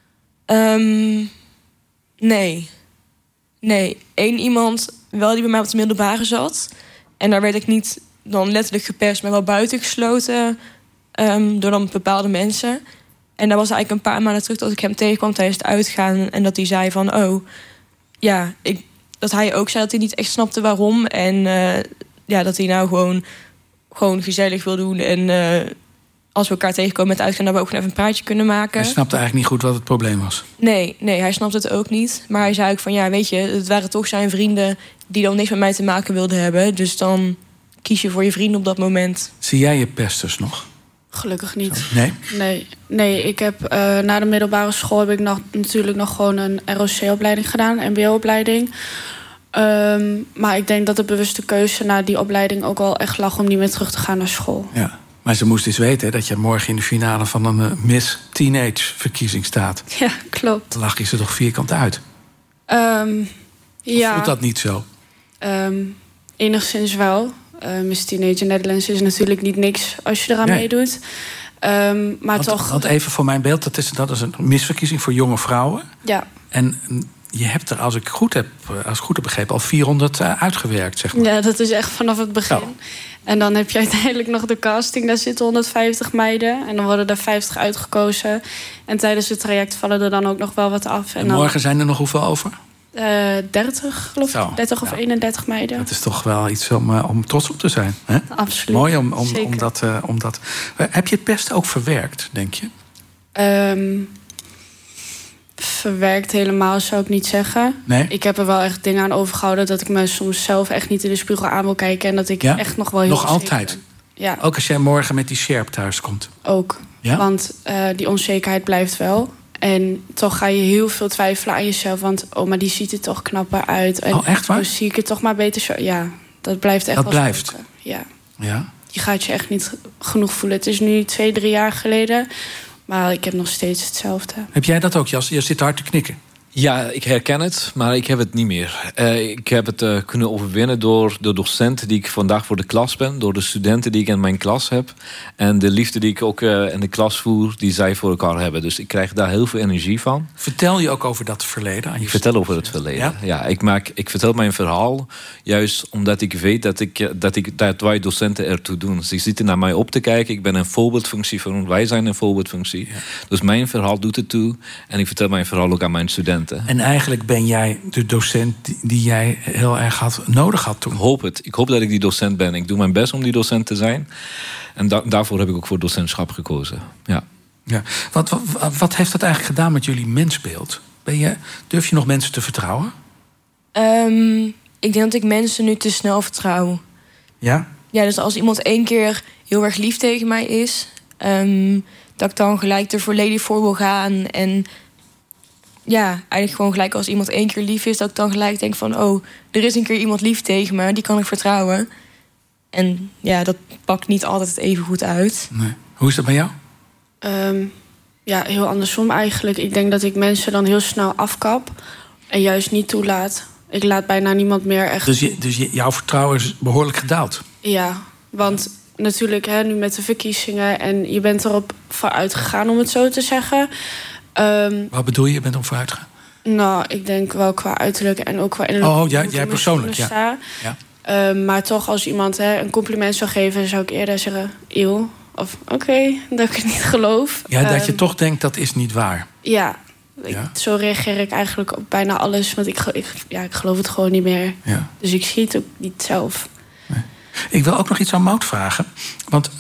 Nee. Eén iemand wel die bij mij op de middelbare zat. En daar werd ik niet dan letterlijk gepest, maar wel buitengesloten door dan bepaalde mensen. En dat was eigenlijk een paar maanden terug dat ik hem tegenkwam tijdens het uitgaan. En dat hij zei van, dat hij ook zei dat hij niet echt snapte waarom. En dat hij nou gewoon gezellig wil doen. En als we elkaar tegenkomen met uitgaan, dat we ook gewoon even een praatje kunnen maken. Hij snapte eigenlijk niet goed wat het probleem was. Nee, hij snapte het ook niet. Maar hij zei ook van, weet je, het waren toch zijn vrienden die dan niks met mij te maken wilden hebben. Dus dan kies je voor je vrienden op dat moment. Zie jij je pesters nog? Gelukkig niet. Zo. Nee, ik heb na de middelbare school heb ik natuurlijk nog gewoon een ROC-opleiding gedaan, een MBO-opleiding. Maar ik denk dat de bewuste keuze na die opleiding ook wel echt lag om niet meer terug te gaan naar school. Ja, maar ze moest eens weten dat je morgen in de finale van een Miss Teenage-verkiezing staat. Ja, klopt. Dan lach je ze toch vierkant uit? Voelt dat niet zo? Enigszins wel. Miss Teenage Netherlands is natuurlijk niet niks als je eraan meedoet. Want even voor mijn beeld, dat is een misverkiezing voor jonge vrouwen. Ja. En je hebt er, als ik goed heb begrepen, al 400 uitgewerkt, zeg maar. Ja, dat is echt vanaf het begin. Oh. En dan heb je uiteindelijk nog de casting. Daar zitten 150 meiden. En dan worden er 50 uitgekozen. En tijdens het traject vallen er dan ook nog wel wat af. En morgen zijn er nog hoeveel over? 30, geloof ik. 30 of 31 meiden. Dat is toch wel iets om trots op te zijn. Hè? Absoluut. Mooi om dat... Heb je het pesten ook verwerkt, denk je? Verwerkt helemaal zou ik niet zeggen. Nee? Ik heb er wel echt dingen aan overgehouden dat ik me soms zelf echt niet in de spiegel aan wil kijken. En dat ik echt nog wel heel nog altijd? Ben. Ja. Ook als jij morgen met die Sherp thuis komt? Ook. Ja? Want die onzekerheid blijft wel. En toch ga je heel veel twijfelen aan jezelf. Want maar die ziet er toch knapper uit. En echt waar? Zie ik het toch maar beter zo. Ja, dat blijft echt wel blijft? Ja. Ja. Je gaat je echt niet genoeg voelen. Het is nu 2-3 jaar geleden. Maar ik heb nog steeds hetzelfde. Heb jij dat ook, Jas? Je zit hard te knikken. Ja, ik herken het, maar ik heb het niet meer. Ik heb het kunnen overwinnen door de docent die ik vandaag voor de klas ben. Door de studenten die ik in mijn klas heb. En de liefde die ik ook in de klas voer, die zij voor elkaar hebben. Dus ik krijg daar heel veel energie van. Vertel je ook over dat verleden? Ik vertel over het verleden. Ja, ik vertel mijn verhaal juist omdat ik weet dat wij docenten ertoe doen. Ze zitten naar mij op te kijken. Ik ben een voorbeeldfunctie voor ons. Wij zijn een voorbeeldfunctie. Ja. Dus mijn verhaal doet het toe. En ik vertel mijn verhaal ook aan mijn studenten. En eigenlijk ben jij de docent die jij heel erg nodig had toen. Ik hoop het. Ik hoop dat ik die docent ben. Ik doe mijn best om die docent te zijn. En daarvoor heb ik ook voor docentschap gekozen. Ja. Wat heeft dat eigenlijk gedaan met jullie mensbeeld? Durf je nog mensen te vertrouwen? Ik denk dat ik mensen nu te snel vertrouw. Ja? Ja, dus als iemand 1 keer heel erg lief tegen mij is... dat ik dan gelijk er volledig voor wil gaan. En ja, eigenlijk gewoon gelijk als iemand 1 keer lief is... dat ik dan gelijk denk van... er is een keer iemand lief tegen me, die kan ik vertrouwen. En ja, dat pakt niet altijd even goed uit. Nee. Hoe is dat bij jou? Ja, heel andersom eigenlijk. Ik denk dat ik mensen dan heel snel afkap... en juist niet toelaat. Ik laat bijna niemand meer echt... Dus jouw vertrouwen is behoorlijk gedaald? Ja, want natuurlijk nu met de verkiezingen... en je bent erop vooruit gegaan, om het zo te zeggen... Wat bedoel je bent op vooruit gegaan? Nou, ik denk wel qua uiterlijk en ook qua innerlijk. Jij persoonlijk, ja. Maar toch, als iemand een compliment zou geven... zou ik eerder zeggen, eeuw. Of oké, dat ik het niet geloof. Ja, dat je toch denkt, dat is niet waar. Ja, zo reageer ik eigenlijk op bijna alles. Want ik geloof het gewoon niet meer. Ja. Dus ik zie het ook niet zelf. Nee. Ik wil ook nog iets aan Maud vragen. Want...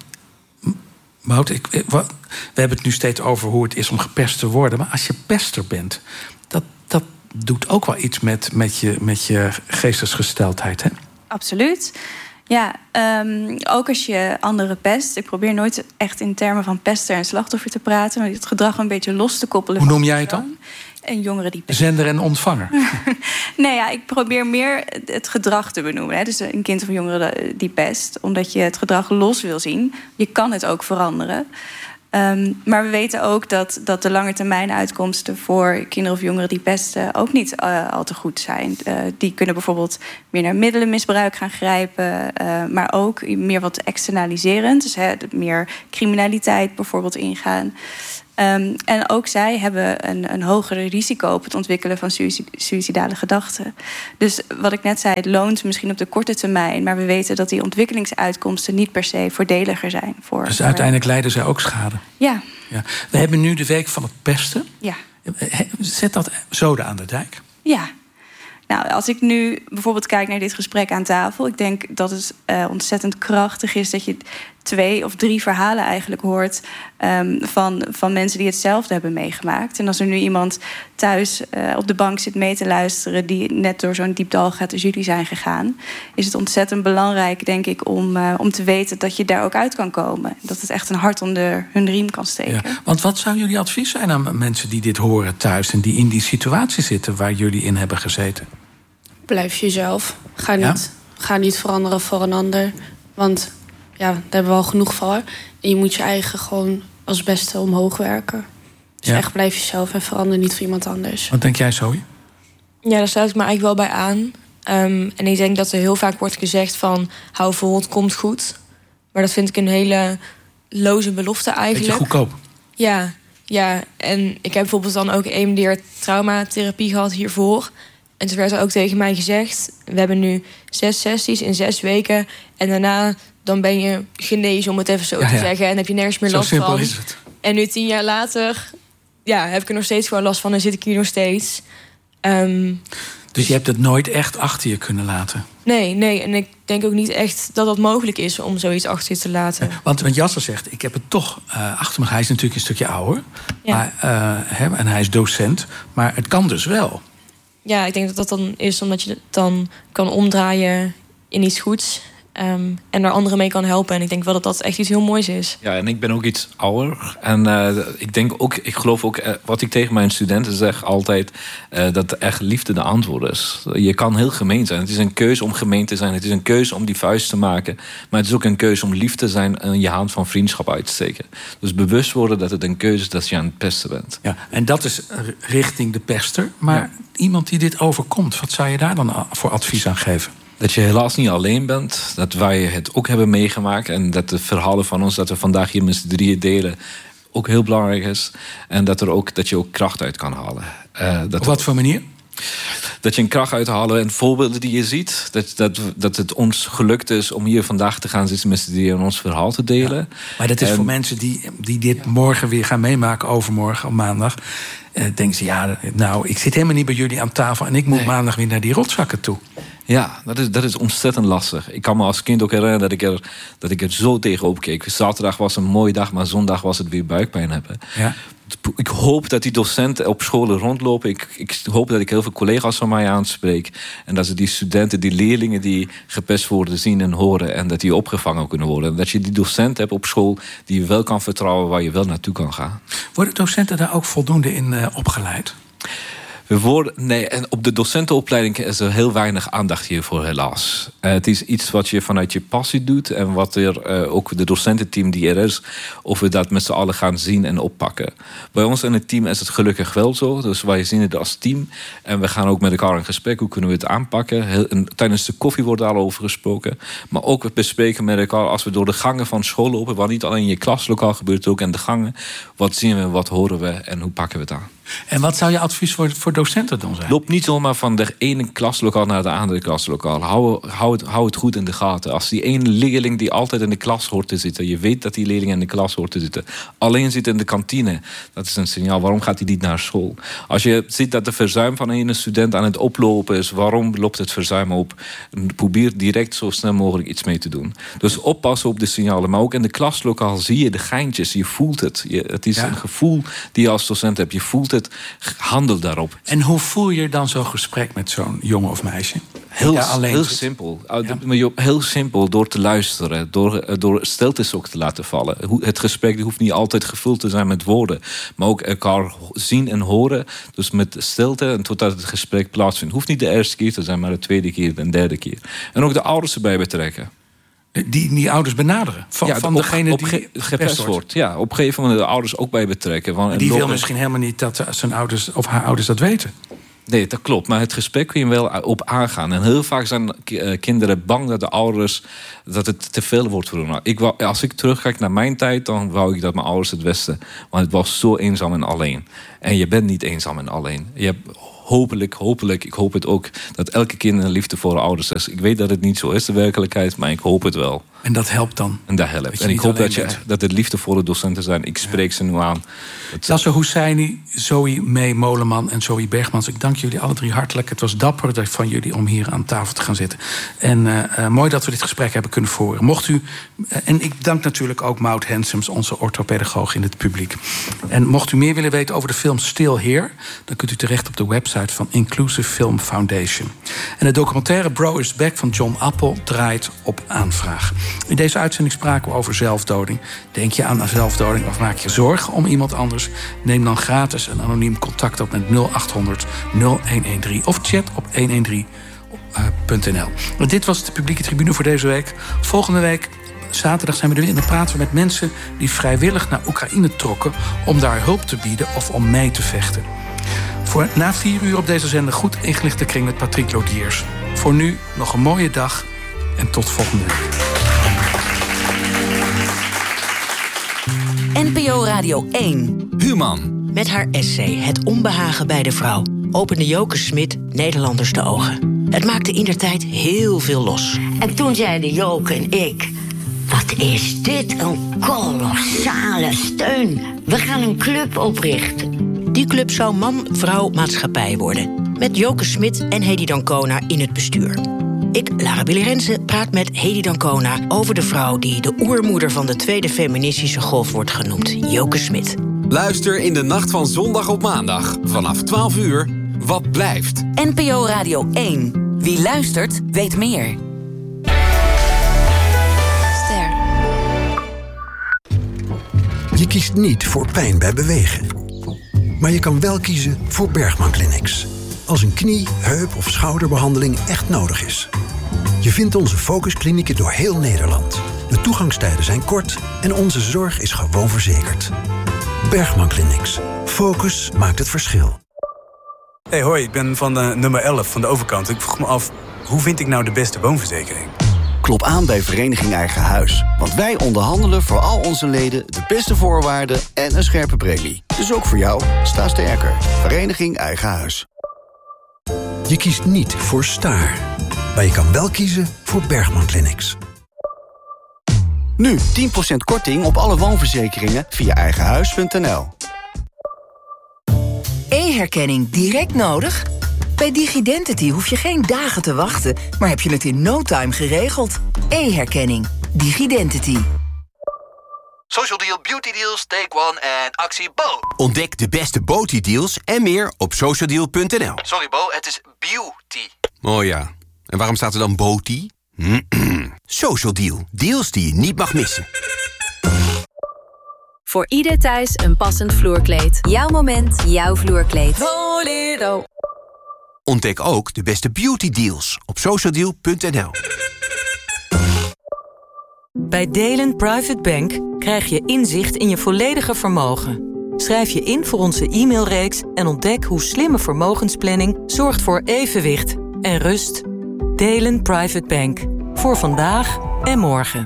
Maud, we hebben het nu steeds over hoe het is om gepest te worden. Maar als je pester bent, dat doet ook wel iets met je geestesgesteldheid, hè? Absoluut. Ja, ook als je anderen pest. Ik probeer nooit echt in termen van pester en slachtoffer te praten... maar het gedrag een beetje los te koppelen. Hoe noem jij het dan? En jongeren die pesten. Zender en ontvanger. Nee, ja, ik probeer meer het gedrag te benoemen. Hè. Dus een kind of een jongere die pest. Omdat je het gedrag los wil zien. Je kan het ook veranderen. Maar we weten ook dat de langetermijnuitkomsten voor kinderen of jongeren die pesten ook niet al te goed zijn. Die kunnen bijvoorbeeld meer naar middelenmisbruik gaan grijpen, maar ook meer wat externaliserend. Dus meer criminaliteit bijvoorbeeld ingaan. En ook zij hebben een hoger risico op het ontwikkelen van suïcidale gedachten. Dus wat ik net zei, het loont misschien op de korte termijn, maar we weten dat die ontwikkelingsuitkomsten niet per se voordeliger zijn. Dus uiteindelijk lijden zij ook schade? Ja. We hebben nu de week van het pesten. Ja. Zet dat zoden aan de dijk? Ja. Nou, als ik nu bijvoorbeeld kijk naar dit gesprek aan tafel, ik denk dat het ontzettend krachtig is dat je 2 of 3 verhalen eigenlijk hoort van mensen die hetzelfde hebben meegemaakt. En als er nu iemand thuis op de bank zit mee te luisteren die net door zo'n diep dal gaat als jullie zijn gegaan, is het ontzettend belangrijk, denk ik, om te weten dat je daar ook uit kan komen. Dat het echt een hart onder hun riem kan steken. Ja, want wat zou jullie advies zijn aan mensen die dit horen thuis en die in die situatie zitten waar jullie in hebben gezeten? Blijf jezelf. Ga niet veranderen voor een ander. Want daar hebben we al genoeg voor. En je moet je eigen gewoon als beste omhoog werken. Dus echt blijf jezelf en verander niet voor iemand anders. Wat denk jij, Zoe? Ja, daar sluit ik me eigenlijk wel bij aan. En ik denk dat er heel vaak wordt gezegd van hou vol, het komt goed. Maar dat vind ik een hele loze belofte eigenlijk. Beetje goedkoop. Ja. En ik heb bijvoorbeeld dan ook een meneer traumatherapie gehad hiervoor. En toen werd er ook tegen mij gezegd, we hebben nu 6 sessies in 6 weken. En daarna dan ben je genezen, om het even zo te zeggen. En heb je nergens meer last van. Zo simpel is het. En nu 10 jaar later heb ik er nog steeds gewoon last van. En zit ik hier nog steeds. Dus je hebt het nooit echt achter je kunnen laten? Nee. En ik denk ook niet echt dat dat mogelijk is om zoiets achter je te laten. Want Jasser zegt, ik heb het toch achter me. Hij is natuurlijk een stukje ouder. Ja. Maar, en hij is docent. Maar het kan dus wel. Ja, ik denk dat dat dan is omdat je het dan kan omdraaien in iets goeds. En daar anderen mee kan helpen. En ik denk wel dat dat echt iets heel moois is. Ja, en ik ben ook iets ouder. En ik geloof ook, wat ik tegen mijn studenten zeg altijd, dat echt liefde de antwoord is. Je kan heel gemeen zijn. Het is een keuze om gemeen te zijn. Het is een keuze om die vuist te maken. Maar het is ook een keuze om lief te zijn en je hand van vriendschap uit te steken. Dus bewust worden dat het een keuze is dat je aan het pesten bent. Ja, en dat is richting de pester. Maar iemand die dit overkomt, wat zou je daar dan voor advies aan geven? Dat je helaas niet alleen bent. Dat wij het ook hebben meegemaakt. En dat de verhalen van ons, dat we vandaag hier met z'n drieën delen, ook heel belangrijk is. En dat je ook kracht uit kan halen. Op wat voor manier? Dat je een kracht uithalen en voorbeelden die je ziet. Dat het ons gelukt is om hier vandaag te gaan zitten met z'n drieën en ons verhaal te delen. Ja, maar dat is voor mensen die dit morgen weer gaan meemaken, overmorgen op maandag. Denken ze, ik zit helemaal niet bij jullie aan tafel en ik moet maandag weer naar die rotzakken toe. Ja, dat is ontzettend lastig. Ik kan me als kind ook herinneren dat ik er zo tegenop keek. Zaterdag was een mooie dag, maar zondag was het weer buikpijn hebben. Ja. Ik hoop dat die docenten op scholen rondlopen. Ik hoop dat ik heel veel collega's van mij aanspreek. En dat ze die studenten, die leerlingen die gepest worden zien en horen. En dat die opgevangen kunnen worden. En dat je die docent hebt op school die je wel kan vertrouwen, waar je wel naartoe kan gaan. Worden docenten daar ook voldoende in opgeleid? En op de docentenopleiding is er heel weinig aandacht hiervoor, helaas. Het is iets wat je vanuit je passie doet. En wat ook de docententeam die er is, of we dat met z'n allen gaan zien en oppakken. Bij ons in het team is het gelukkig wel zo. Dus wij zien het als team. En we gaan ook met elkaar in gesprek. Hoe kunnen we het aanpakken? Tijdens de koffie wordt daar al over gesproken. Maar ook we bespreken met elkaar als we door de gangen van school lopen. Waar niet alleen in je klaslokaal gebeurt, ook in de gangen. Wat zien we, wat horen we en hoe pakken we het aan? En wat zou je advies voor docenten dan zijn? Loop niet zomaar van de ene klaslokaal naar de andere klaslokaal. Hou het goed in de gaten. Als die ene leerling die altijd in de klas hoort te zitten, je weet dat die leerling in de klas hoort te zitten, alleen zit in de kantine, dat is een signaal. Waarom gaat hij niet naar school? Als je ziet dat de verzuim van een student aan het oplopen is, waarom loopt het verzuim op? Probeer direct zo snel mogelijk iets mee te doen. Dus oppassen op de signalen. Maar ook in de klaslokaal zie je de geintjes. Je voelt het. Het is een gevoel die je als docent hebt. Je voelt het het, handel daarop. En hoe voer je dan zo'n gesprek met zo'n jongen of meisje? Heel simpel. Ja. Heel simpel, door te luisteren. Door stiltes ook te laten vallen. Het gesprek hoeft niet altijd gevuld te zijn met woorden. Maar ook elkaar zien en horen. Dus met stilte en totdat het gesprek plaatsvindt. Hoeft niet de eerste keer te zijn, maar de tweede keer, de derde keer. En ook de ouders erbij betrekken. Die ouders benaderen? Van degene die gepest wordt? Ja, op een gegeven moment de ouders ook bij betrekken. Die wil misschien helemaal niet dat zijn ouders of haar ouders dat weten. Nee, dat klopt. Maar het gesprek kun je wel op aangaan. En heel vaak zijn kinderen bang dat de ouders dat het te veel wordt voor hen. Als ik terugkijk naar mijn tijd, dan wou ik dat mijn ouders het wisten. Want het was zo eenzaam en alleen. En je bent niet eenzaam en alleen. Je hebt hopelijk, ik hoop het ook, dat elke kind een liefde voor de ouders is. Ik weet dat het niet zo is, de werkelijkheid, maar ik hoop het wel. En dat helpt dan? En dat helpt. En ik hoop dat het liefdevolle docenten zijn. Ik spreek ze nu aan. Lasse Husseini, Zoe May Moleman en Zoe Bergmans. Ik dank jullie alle drie hartelijk. Het was dapper van jullie om hier aan tafel te gaan zitten. En mooi dat we dit gesprek hebben kunnen voeren. Mocht u, en ik dank natuurlijk ook Maud Hensems, onze orthopedagoog in het publiek. En mocht u meer willen weten over de film Still Here, dan kunt u terecht op de website van Inclusive Film Foundation. En de documentaire Bro is Back van John Appel draait op aanvraag. In deze uitzending spraken we over zelfdoding. Denk je aan zelfdoding of maak je zorgen om iemand anders? Neem dan gratis en anoniem contact op met 0800 0113 of chat op 113.nl. Dit was de publieke tribune voor deze week. Volgende week, zaterdag, zijn we er weer en dan praten we met mensen die vrijwillig naar Oekraïne trokken om daar hulp te bieden of om mee te vechten. Voor na 4 uur op deze zender goed ingelichte kring met Patrick Lodiers. Voor nu nog een mooie dag en tot volgende week. NPO Radio 1. Human. Met haar essay Het onbehagen bij de vrouw opende Joke Smit Nederlanders de ogen. Het maakte indertijd heel veel los. En toen zeiden Joke en ik: wat is dit een kolossale steun. We gaan een club oprichten. Die club zou Man, Vrouw, Maatschappij worden. Met Joke Smit en Hedy Dancona in het bestuur. Ik, Lara Billy Rensen, praat met Hedy Dancona over de vrouw die de oermoeder van de tweede feministische golf wordt genoemd, Joke Smit. Luister in de nacht van zondag op maandag vanaf 12 uur. Wat blijft? NPO Radio 1. Wie luistert, weet meer. Ster. Je kiest niet voor pijn bij bewegen. Maar je kan wel kiezen voor Bergman Clinics. Als een knie-, heup- of schouderbehandeling echt nodig is. Je vindt onze focusklinieken door heel Nederland. De toegangstijden zijn kort en onze zorg is gewoon verzekerd. Bergman Clinics. Focus maakt het verschil. Hey, hoi, ik ben van nummer 11 van de overkant. Ik vroeg me af, hoe vind ik nou de beste woonverzekering? Klop aan bij Vereniging Eigen Huis. Want wij onderhandelen voor al onze leden de beste voorwaarden en een scherpe premie. Dus ook voor jou, sta sterker. Vereniging Eigen Huis. Je kiest niet voor Staar. Maar je kan wel kiezen voor Bergman Clinics. Nu 10% korting op alle woonverzekeringen via eigenhuis.nl. E-herkenning direct nodig? Bij Digidentity hoef je geen dagen te wachten, maar heb je het in no time geregeld. E-herkenning. Digidentity. Social Deal, Beauty Deals, Take One en actie Bo. Ontdek de beste Beauty-deals en meer op socialdeal.nl. Sorry Bo, het is beauty. Oh ja, en waarom staat er dan Beauty? Social Deal, deals die je niet mag missen. Voor ieder thuis een passend vloerkleed. Jouw moment, jouw vloerkleed. Bolero. Ontdek ook de beste beauty-deals op socialdeal.nl. Bij Delen Private Bank krijg je inzicht in je volledige vermogen. Schrijf je in voor onze e-mailreeks en ontdek hoe slimme vermogensplanning zorgt voor evenwicht en rust. Delen Private Bank. Voor vandaag en morgen.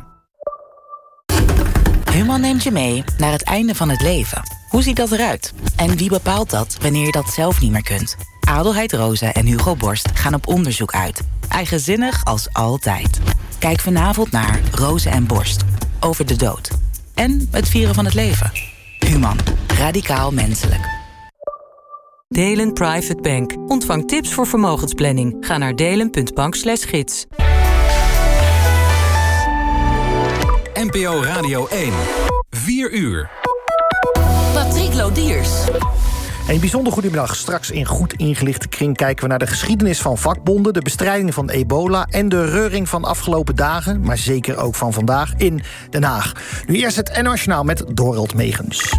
Human neemt je mee naar het einde van het leven. Hoe ziet dat eruit? En wie bepaalt dat wanneer je dat zelf niet meer kunt? Adelheid Rosa en Hugo Borst gaan op onderzoek uit. Eigenzinnig als altijd. Kijk vanavond naar Rosa en Borst. Over de dood. En het vieren van het leven. Human. Radicaal menselijk. Delen Private Bank. Ontvang tips voor vermogensplanning. Ga naar delen.bank/gids. NPO Radio 1. 4 uur. Patrick Lodiers. Een bijzonder goedemiddag. Straks in Goed Ingelichte Kring kijken we naar de geschiedenis van vakbonden, de bestrijding van ebola en de reuring van afgelopen dagen, maar zeker ook van vandaag in Den Haag. Nu eerst het NOS Journaal met Dorald Megens.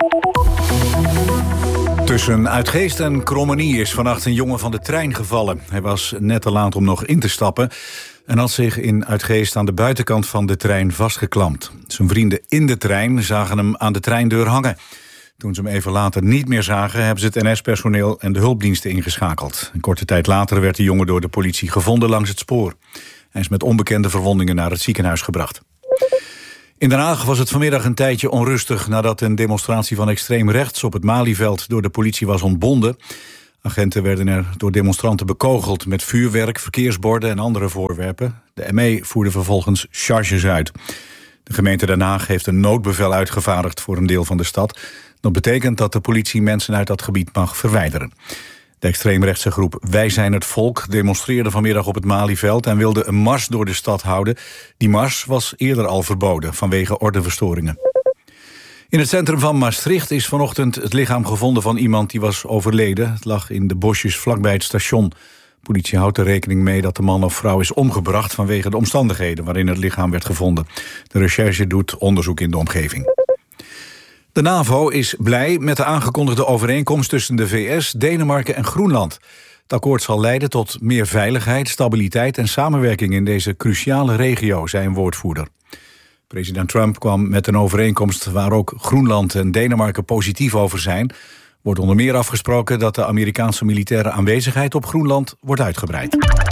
Tussen Uitgeest en Krommenie is vannacht een jongen van de trein gevallen. Hij was net te laat om nog in te stappen en had zich in Uitgeest aan de buitenkant van de trein vastgeklampt. Zijn vrienden in de trein zagen hem aan de treindeur hangen. Toen ze hem even later niet meer zagen, hebben ze het NS-personeel en de hulpdiensten ingeschakeld. Een korte tijd later werd de jongen door de politie gevonden langs het spoor. Hij is met onbekende verwondingen naar het ziekenhuis gebracht. In Den Haag was het vanmiddag een tijdje onrustig nadat een demonstratie van extreem rechts op het Malieveld door de politie was ontbonden. Agenten werden er door demonstranten bekogeld met vuurwerk, verkeersborden en andere voorwerpen. De ME voerde vervolgens charges uit. De gemeente Den Haag heeft een noodbevel uitgevaardigd voor een deel van de stad. Dat betekent dat de politie mensen uit dat gebied mag verwijderen. De extreemrechtse groep Wij zijn het volk demonstreerde vanmiddag op het Malieveld en wilde een mars door de stad houden. Die mars was eerder al verboden vanwege ordeverstoringen. In het centrum van Maastricht is vanochtend het lichaam gevonden van iemand die was overleden. Het lag in de bosjes vlakbij het station. Politie houdt er rekening mee dat de man of vrouw is omgebracht vanwege de omstandigheden waarin het lichaam werd gevonden. De recherche doet onderzoek in de omgeving. De NAVO is blij met de aangekondigde overeenkomst tussen de VS, Denemarken en Groenland. Het akkoord zal leiden tot meer veiligheid, stabiliteit en samenwerking in deze cruciale regio, zei een woordvoerder. President Trump kwam met een overeenkomst waar ook Groenland en Denemarken positief over zijn. Wordt onder meer afgesproken dat de Amerikaanse militaire aanwezigheid op Groenland wordt uitgebreid.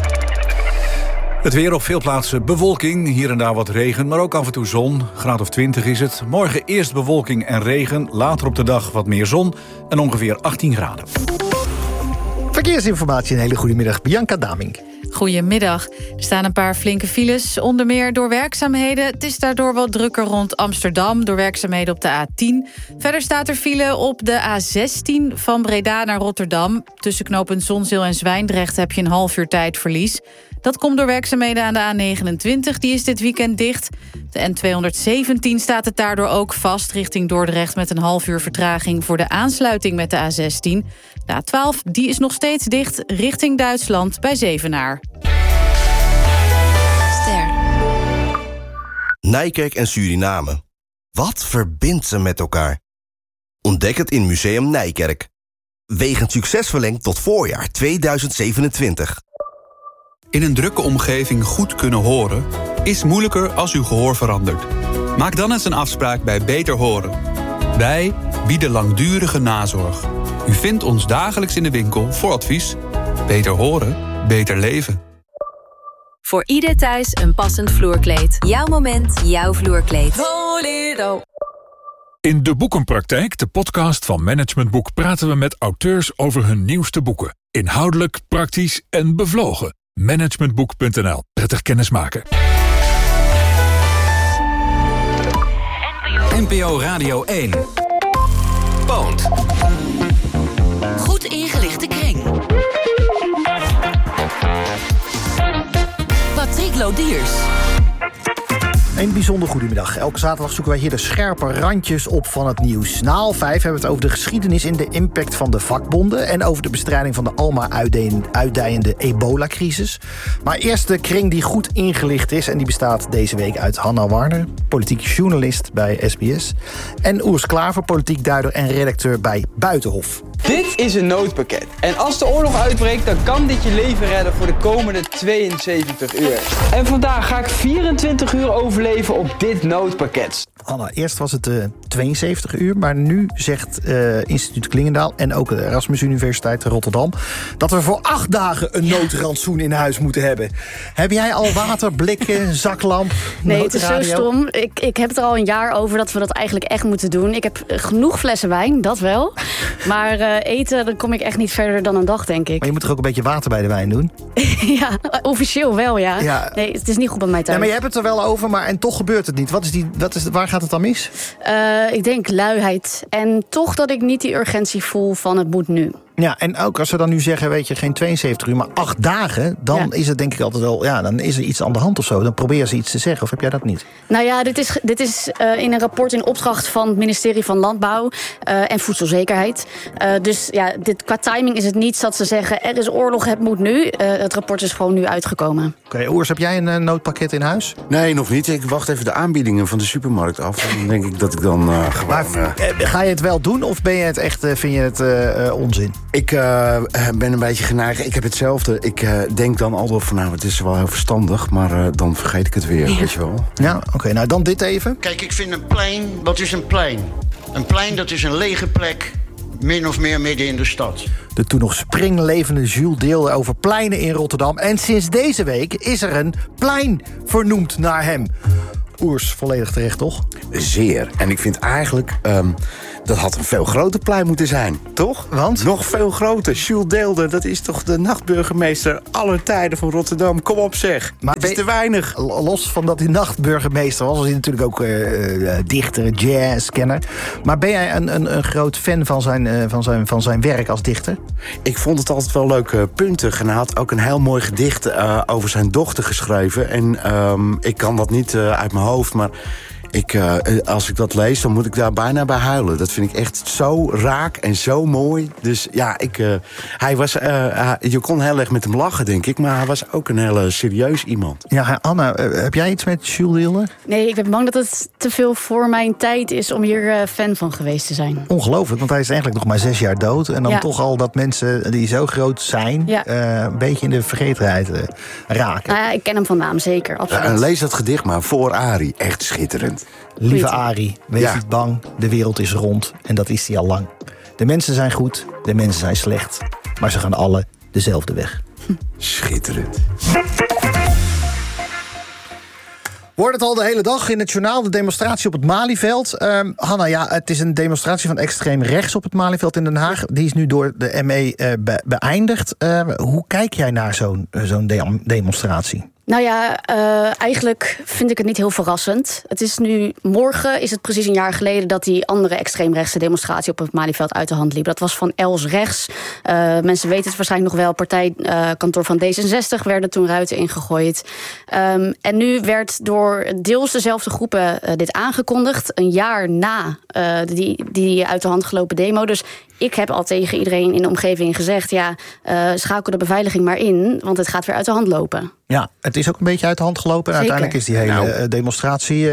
Het weer op veel plaatsen bewolking, hier en daar wat regen, maar ook af en toe zon. Graad of 20 is het. Morgen eerst bewolking en regen, later op de dag wat meer zon en ongeveer 18 graden. Verkeersinformatie, een hele goede middag. Bianca Damink. Goedemiddag. Er staan een paar flinke files, onder meer door werkzaamheden. Het is daardoor wat drukker rond Amsterdam, door werkzaamheden op de A10. Verder staat er file op de A16 van Breda naar Rotterdam. Tussen knooppunt Zonzeel en Zwijndrecht heb je een half uur tijdverlies. Dat komt door werkzaamheden aan de A29, die is dit weekend dicht. De N217 staat het daardoor ook vast richting Dordrecht met een half uur vertraging voor de aansluiting met de A16. De A12 die is nog steeds dicht richting Duitsland bij Zevenaar. Ster. Nijkerk en Suriname. Wat verbindt ze met elkaar? Ontdek het in Museum Nijkerk. Wegend succes verlengd tot voorjaar 2027. In een drukke omgeving goed kunnen horen is moeilijker als uw gehoor verandert. Maak dan eens een afspraak bij Beter Horen. Wij bieden langdurige nazorg. U vindt ons dagelijks in de winkel voor advies. Beter horen, beter leven. Voor ieder thuis een passend vloerkleed. Jouw moment, jouw vloerkleed. Solido. In De Boekenpraktijk, de podcast van Management Boek, praten we met auteurs over hun nieuwste boeken. Inhoudelijk, praktisch en bevlogen. Managementboek.nl. Prettig kennismaken. NPO Radio 1. Poont. Goed ingelichte kring. Patrick Lodiers. Een bijzonder goedemiddag. Elke zaterdag zoeken wij hier de scherpe randjes op van het nieuws. Na 1:30 hebben we het over de geschiedenis en de impact van de vakbonden en over de bestrijding van de almaar uitdijende ebola-crisis. Maar eerst de kring die goed ingelicht is. En die bestaat deze week uit Hanna Warner, politiek journalist bij SBS. En Urs Klaver, politiek duider en redacteur bij Buitenhof. Dit is een noodpakket. En als de oorlog uitbreekt, dan kan dit je leven redden voor de komende 72 uur. En vandaag ga ik 24 uur overleven op dit noodpakket. Anna, eerst was het 72 uur, maar nu zegt instituut Klingendaal en ook de Erasmus Universiteit Rotterdam dat we voor 8 dagen een noodrantsoen in huis moeten hebben. Heb jij al water, blikken, zaklamp, Nee, het is zo stom. Ik heb het er al een jaar over dat we dat eigenlijk echt moeten doen. Ik heb genoeg flessen wijn, dat wel. Maar eten, dan kom ik echt niet verder dan een dag, denk ik. Maar je moet er ook een beetje water bij de wijn doen? Ja, officieel wel, ja. Nee, het is niet goed bij mij thuis. Ja, maar je hebt het er wel over, maar en toch gebeurt het niet. Waar gaat het dan mis? Ik denk luiheid. En toch dat ik niet die urgentie voel van het moet nu. Ja, en ook als ze dan nu zeggen, weet je, geen 72 uur, maar 8 dagen... dan is het denk ik altijd wel, dan is er iets aan de hand of zo. Dan proberen ze iets te zeggen, of heb jij dat niet? Nou ja, dit is in een rapport in opdracht van het ministerie van Landbouw en Voedselzekerheid. Dus ja, qua timing is het niet dat ze zeggen, er is oorlog, het moet nu. Het rapport is gewoon nu uitgekomen. Oké, Oers, heb jij een noodpakket in huis? Nee, nog niet. Ik wacht even de aanbiedingen van de supermarkt af. En dan denk ik dat ik dan gewoon... Maar ga je het wel doen, of ben je het echt, vind je het onzin? Ik ben een beetje geneigd. Ik heb hetzelfde. Ik denk dan altijd van, het is wel heel verstandig, maar dan vergeet ik het weer, weet je wel. Ja, oké, nou dan dit even. Kijk, ik vind een plein, wat is een plein? Een plein, dat is een lege plek, min of meer midden in de stad. De toen nog springlevende Jules deelde over pleinen in Rotterdam. En sinds deze week is er een plein vernoemd naar hem. Oers, volledig terecht, toch? Zeer. En ik vind eigenlijk... dat had een veel groter plein moeten zijn, toch? Want? Nog veel groter. Jules Deelde, dat is toch de nachtburgemeester aller tijden van Rotterdam. Kom op zeg, maar het is te weinig. Los van dat hij nachtburgemeester was hij natuurlijk ook dichter, jazzkenner. Maar ben jij een groot fan van zijn werk als dichter? Ik vond het altijd wel leuke punten. En hij had ook een heel mooi gedicht over zijn dochter geschreven. En ik kan dat niet uit mijn hoofd, maar... als ik dat lees, dan moet ik daar bijna bij huilen. Dat vind ik echt zo raak en zo mooi. Dus ja, hij was, je kon heel erg met hem lachen, denk ik. Maar hij was ook een hele serieus iemand. Ja, Anna, heb jij iets met Jules Deelde? Nee, ik ben bang dat het te veel voor mijn tijd is om hier fan van geweest te zijn. Ongelooflijk, want hij is eigenlijk nog maar 6 jaar dood. En dan toch al dat mensen die zo groot zijn... een beetje in de vergetenheid raken. Nou ja, ik ken hem van naam, zeker. Absoluut. Lees dat gedicht maar voor Arie. Echt schitterend. Lieve Arie, wees niet bang, de wereld is rond en dat is die al lang. De mensen zijn goed, de mensen zijn slecht, maar ze gaan alle dezelfde weg. Schitterend. Wordt het al de hele dag in het journaal, de demonstratie op het Malieveld. Hanna, het is een demonstratie van extreem rechts op het Malieveld in Den Haag. Die is nu door de ME beëindigd. Hoe kijk jij naar zo'n demonstratie? Nou ja, eigenlijk vind ik het niet heel verrassend. Het is nu, morgen is het precies een jaar geleden... dat die andere extreemrechtse demonstratie op het Malieveld uit de hand liep. Dat was van Els Rechts. Mensen weten het waarschijnlijk nog wel. Partijkantoor van D66 werden toen ruiten ingegooid. En nu werd door deels dezelfde groepen dit aangekondigd. Een jaar na die uit de hand gelopen demo. Dus ik heb al tegen iedereen in de omgeving gezegd... schakel de beveiliging maar in, want het gaat weer uit de hand lopen. Ja, het is ook een beetje uit de hand gelopen. En uiteindelijk is die hele demonstratie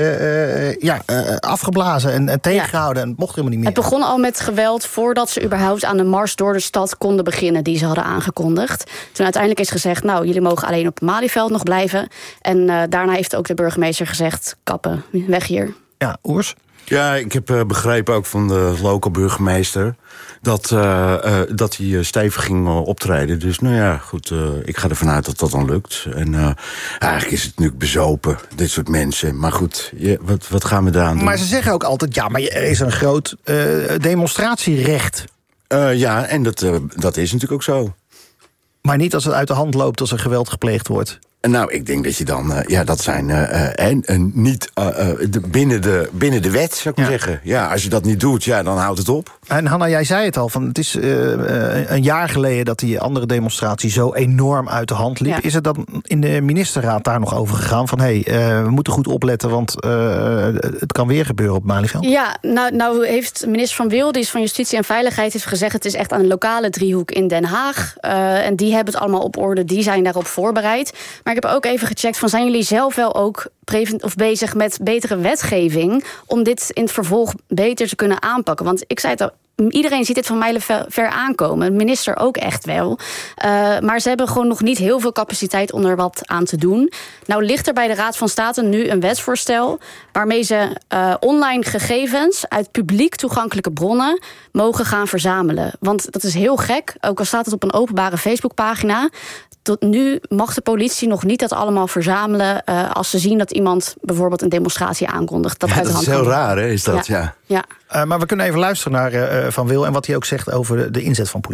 afgeblazen en tegengehouden. En het mocht helemaal niet meer. Het begon al met geweld voordat ze überhaupt aan de mars door de stad konden beginnen... die ze hadden aangekondigd. Toen uiteindelijk is gezegd, jullie mogen alleen op het Malieveld nog blijven. En daarna heeft ook de burgemeester gezegd, kappen, weg hier. Ja, Oers? Ja, ik heb begrepen ook van de lokale burgemeester... dat hij stevig ging optreden. Dus goed, ik ga ervan uit dat dat dan lukt. En eigenlijk is het natuurlijk bezopen, dit soort mensen. Maar goed, wat gaan we daaraan doen? Maar ze zeggen ook altijd, maar er is een groot demonstratierecht. Ja, en dat is natuurlijk ook zo. Maar niet als het uit de hand loopt, als er geweld gepleegd wordt. Nou, ik denk dat je dan... dat zijn niet binnen de wet, zou ik maar zeggen. Ja, als je dat niet doet, dan houdt het op. En Hanna, jij zei het al, het is een jaar geleden... dat die andere demonstratie zo enorm uit de hand liep. Ja. Is het dan in de ministerraad daar nog over gegaan? Van, we moeten goed opletten, want het kan weer gebeuren op Malieveld. Ja, nou heeft minister Van Wil, die is van Justitie en Veiligheid... heeft gezegd, het is echt een lokale driehoek in Den Haag. En die hebben het allemaal op orde, die zijn daarop voorbereid. Maar ik heb ook even gecheckt van, zijn jullie zelf wel ook bezig met betere wetgeving om dit in het vervolg beter te kunnen aanpakken? Want ik zei het al, iedereen ziet dit van mijlen ver aankomen. De minister ook echt wel. Maar ze hebben gewoon nog niet heel veel capaciteit om er wat aan te doen. Nou ligt er bij de Raad van State nu een wetsvoorstel waarmee ze online gegevens uit publiek toegankelijke bronnen mogen gaan verzamelen. Want dat is heel gek, ook al staat het op een openbare Facebookpagina. Tot nu mag de politie nog niet dat allemaal verzamelen als ze zien dat iemand bijvoorbeeld een demonstratie aankondigt. Dat is heel raar, hè? Is dat, ja. Maar we kunnen even luisteren naar Van Wil en wat hij ook zegt over de inzet van politie.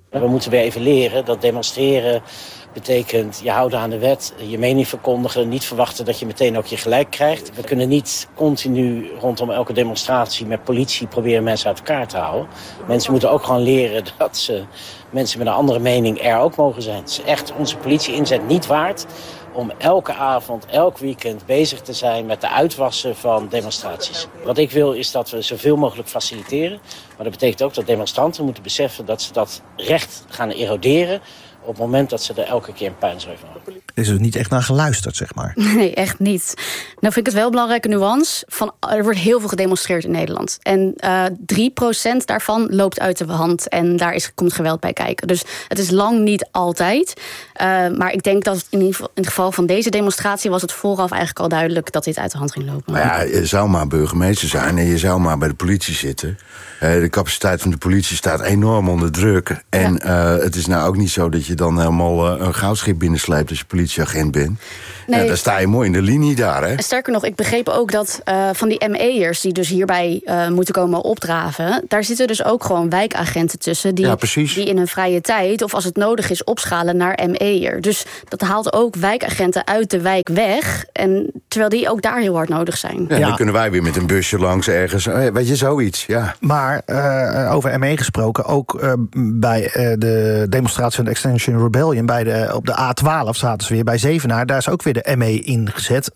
We moeten weer even leren dat demonstreren betekent je houden aan de wet, je mening verkondigen, niet verwachten dat je meteen ook je gelijk krijgt. We kunnen niet continu rondom elke demonstratie met politie proberen mensen uit elkaar te houden. Mensen moeten ook gewoon leren dat mensen met een andere mening er ook mogen zijn. Het is echt onze politie-inzet niet waard om elke avond, elk weekend bezig te zijn met de uitwassen van demonstraties. Wat ik wil is dat we zoveel mogelijk faciliteren. Maar dat betekent ook dat demonstranten moeten beseffen dat ze dat recht gaan eroderen op het moment dat ze er elke keer een puinzooi van hebben. Er is dus niet echt naar geluisterd, zeg maar. Nee, echt niet. Nou vind ik het wel een belangrijke nuance. Er wordt heel veel gedemonstreerd in Nederland. En 3% daarvan loopt uit de hand. En daar komt geweld bij kijken. Dus het is lang niet altijd. Maar ik denk dat in het geval van deze demonstratie was het vooraf eigenlijk al duidelijk dat dit uit de hand ging lopen. Maar ja, je zou maar burgemeester zijn en je zou maar bij de politie zitten. De capaciteit van de politie staat enorm onder druk. En het is nou ook niet zo dat je dan helemaal een goudschip binnensleept als je politieagent bent. Nee. Dan sta je mooi in de linie daar, hè? Sterker nog, ik begreep ook dat van die ME'ers die dus hierbij moeten komen opdraven, daar zitten dus ook gewoon wijkagenten tussen die in hun vrije tijd of als het nodig is opschalen naar ME'er. Dus dat haalt ook wijkagenten uit de wijk weg. En terwijl die ook daar heel hard nodig zijn. Ja, dan kunnen wij weer met een busje langs ergens. Weet je, zoiets, ja. Maar over ME gesproken, ook bij de demonstratie van de Extinction Rebellion op de A12 zaten ze weer bij Zevenaar. Daar is ook weer de ME ingezet.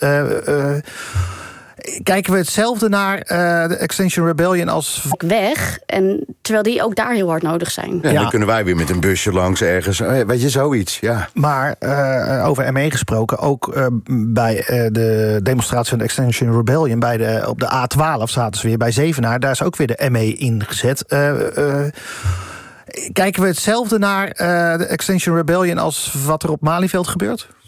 Kijken we hetzelfde naar de Extinction Rebellion als weg. En terwijl die ook daar heel hard nodig zijn. Ja, dan kunnen wij weer met een busje langs ergens. Weet je, zoiets, ja. Maar over ME gesproken, ook bij de demonstratie van de Extinction Rebellion op de A12 zaten ze weer bij Zevenaar. Daar is ook weer de ME ingezet. Kijken we hetzelfde naar de Extinction Rebellion als wat er op Malieveld gebeurt?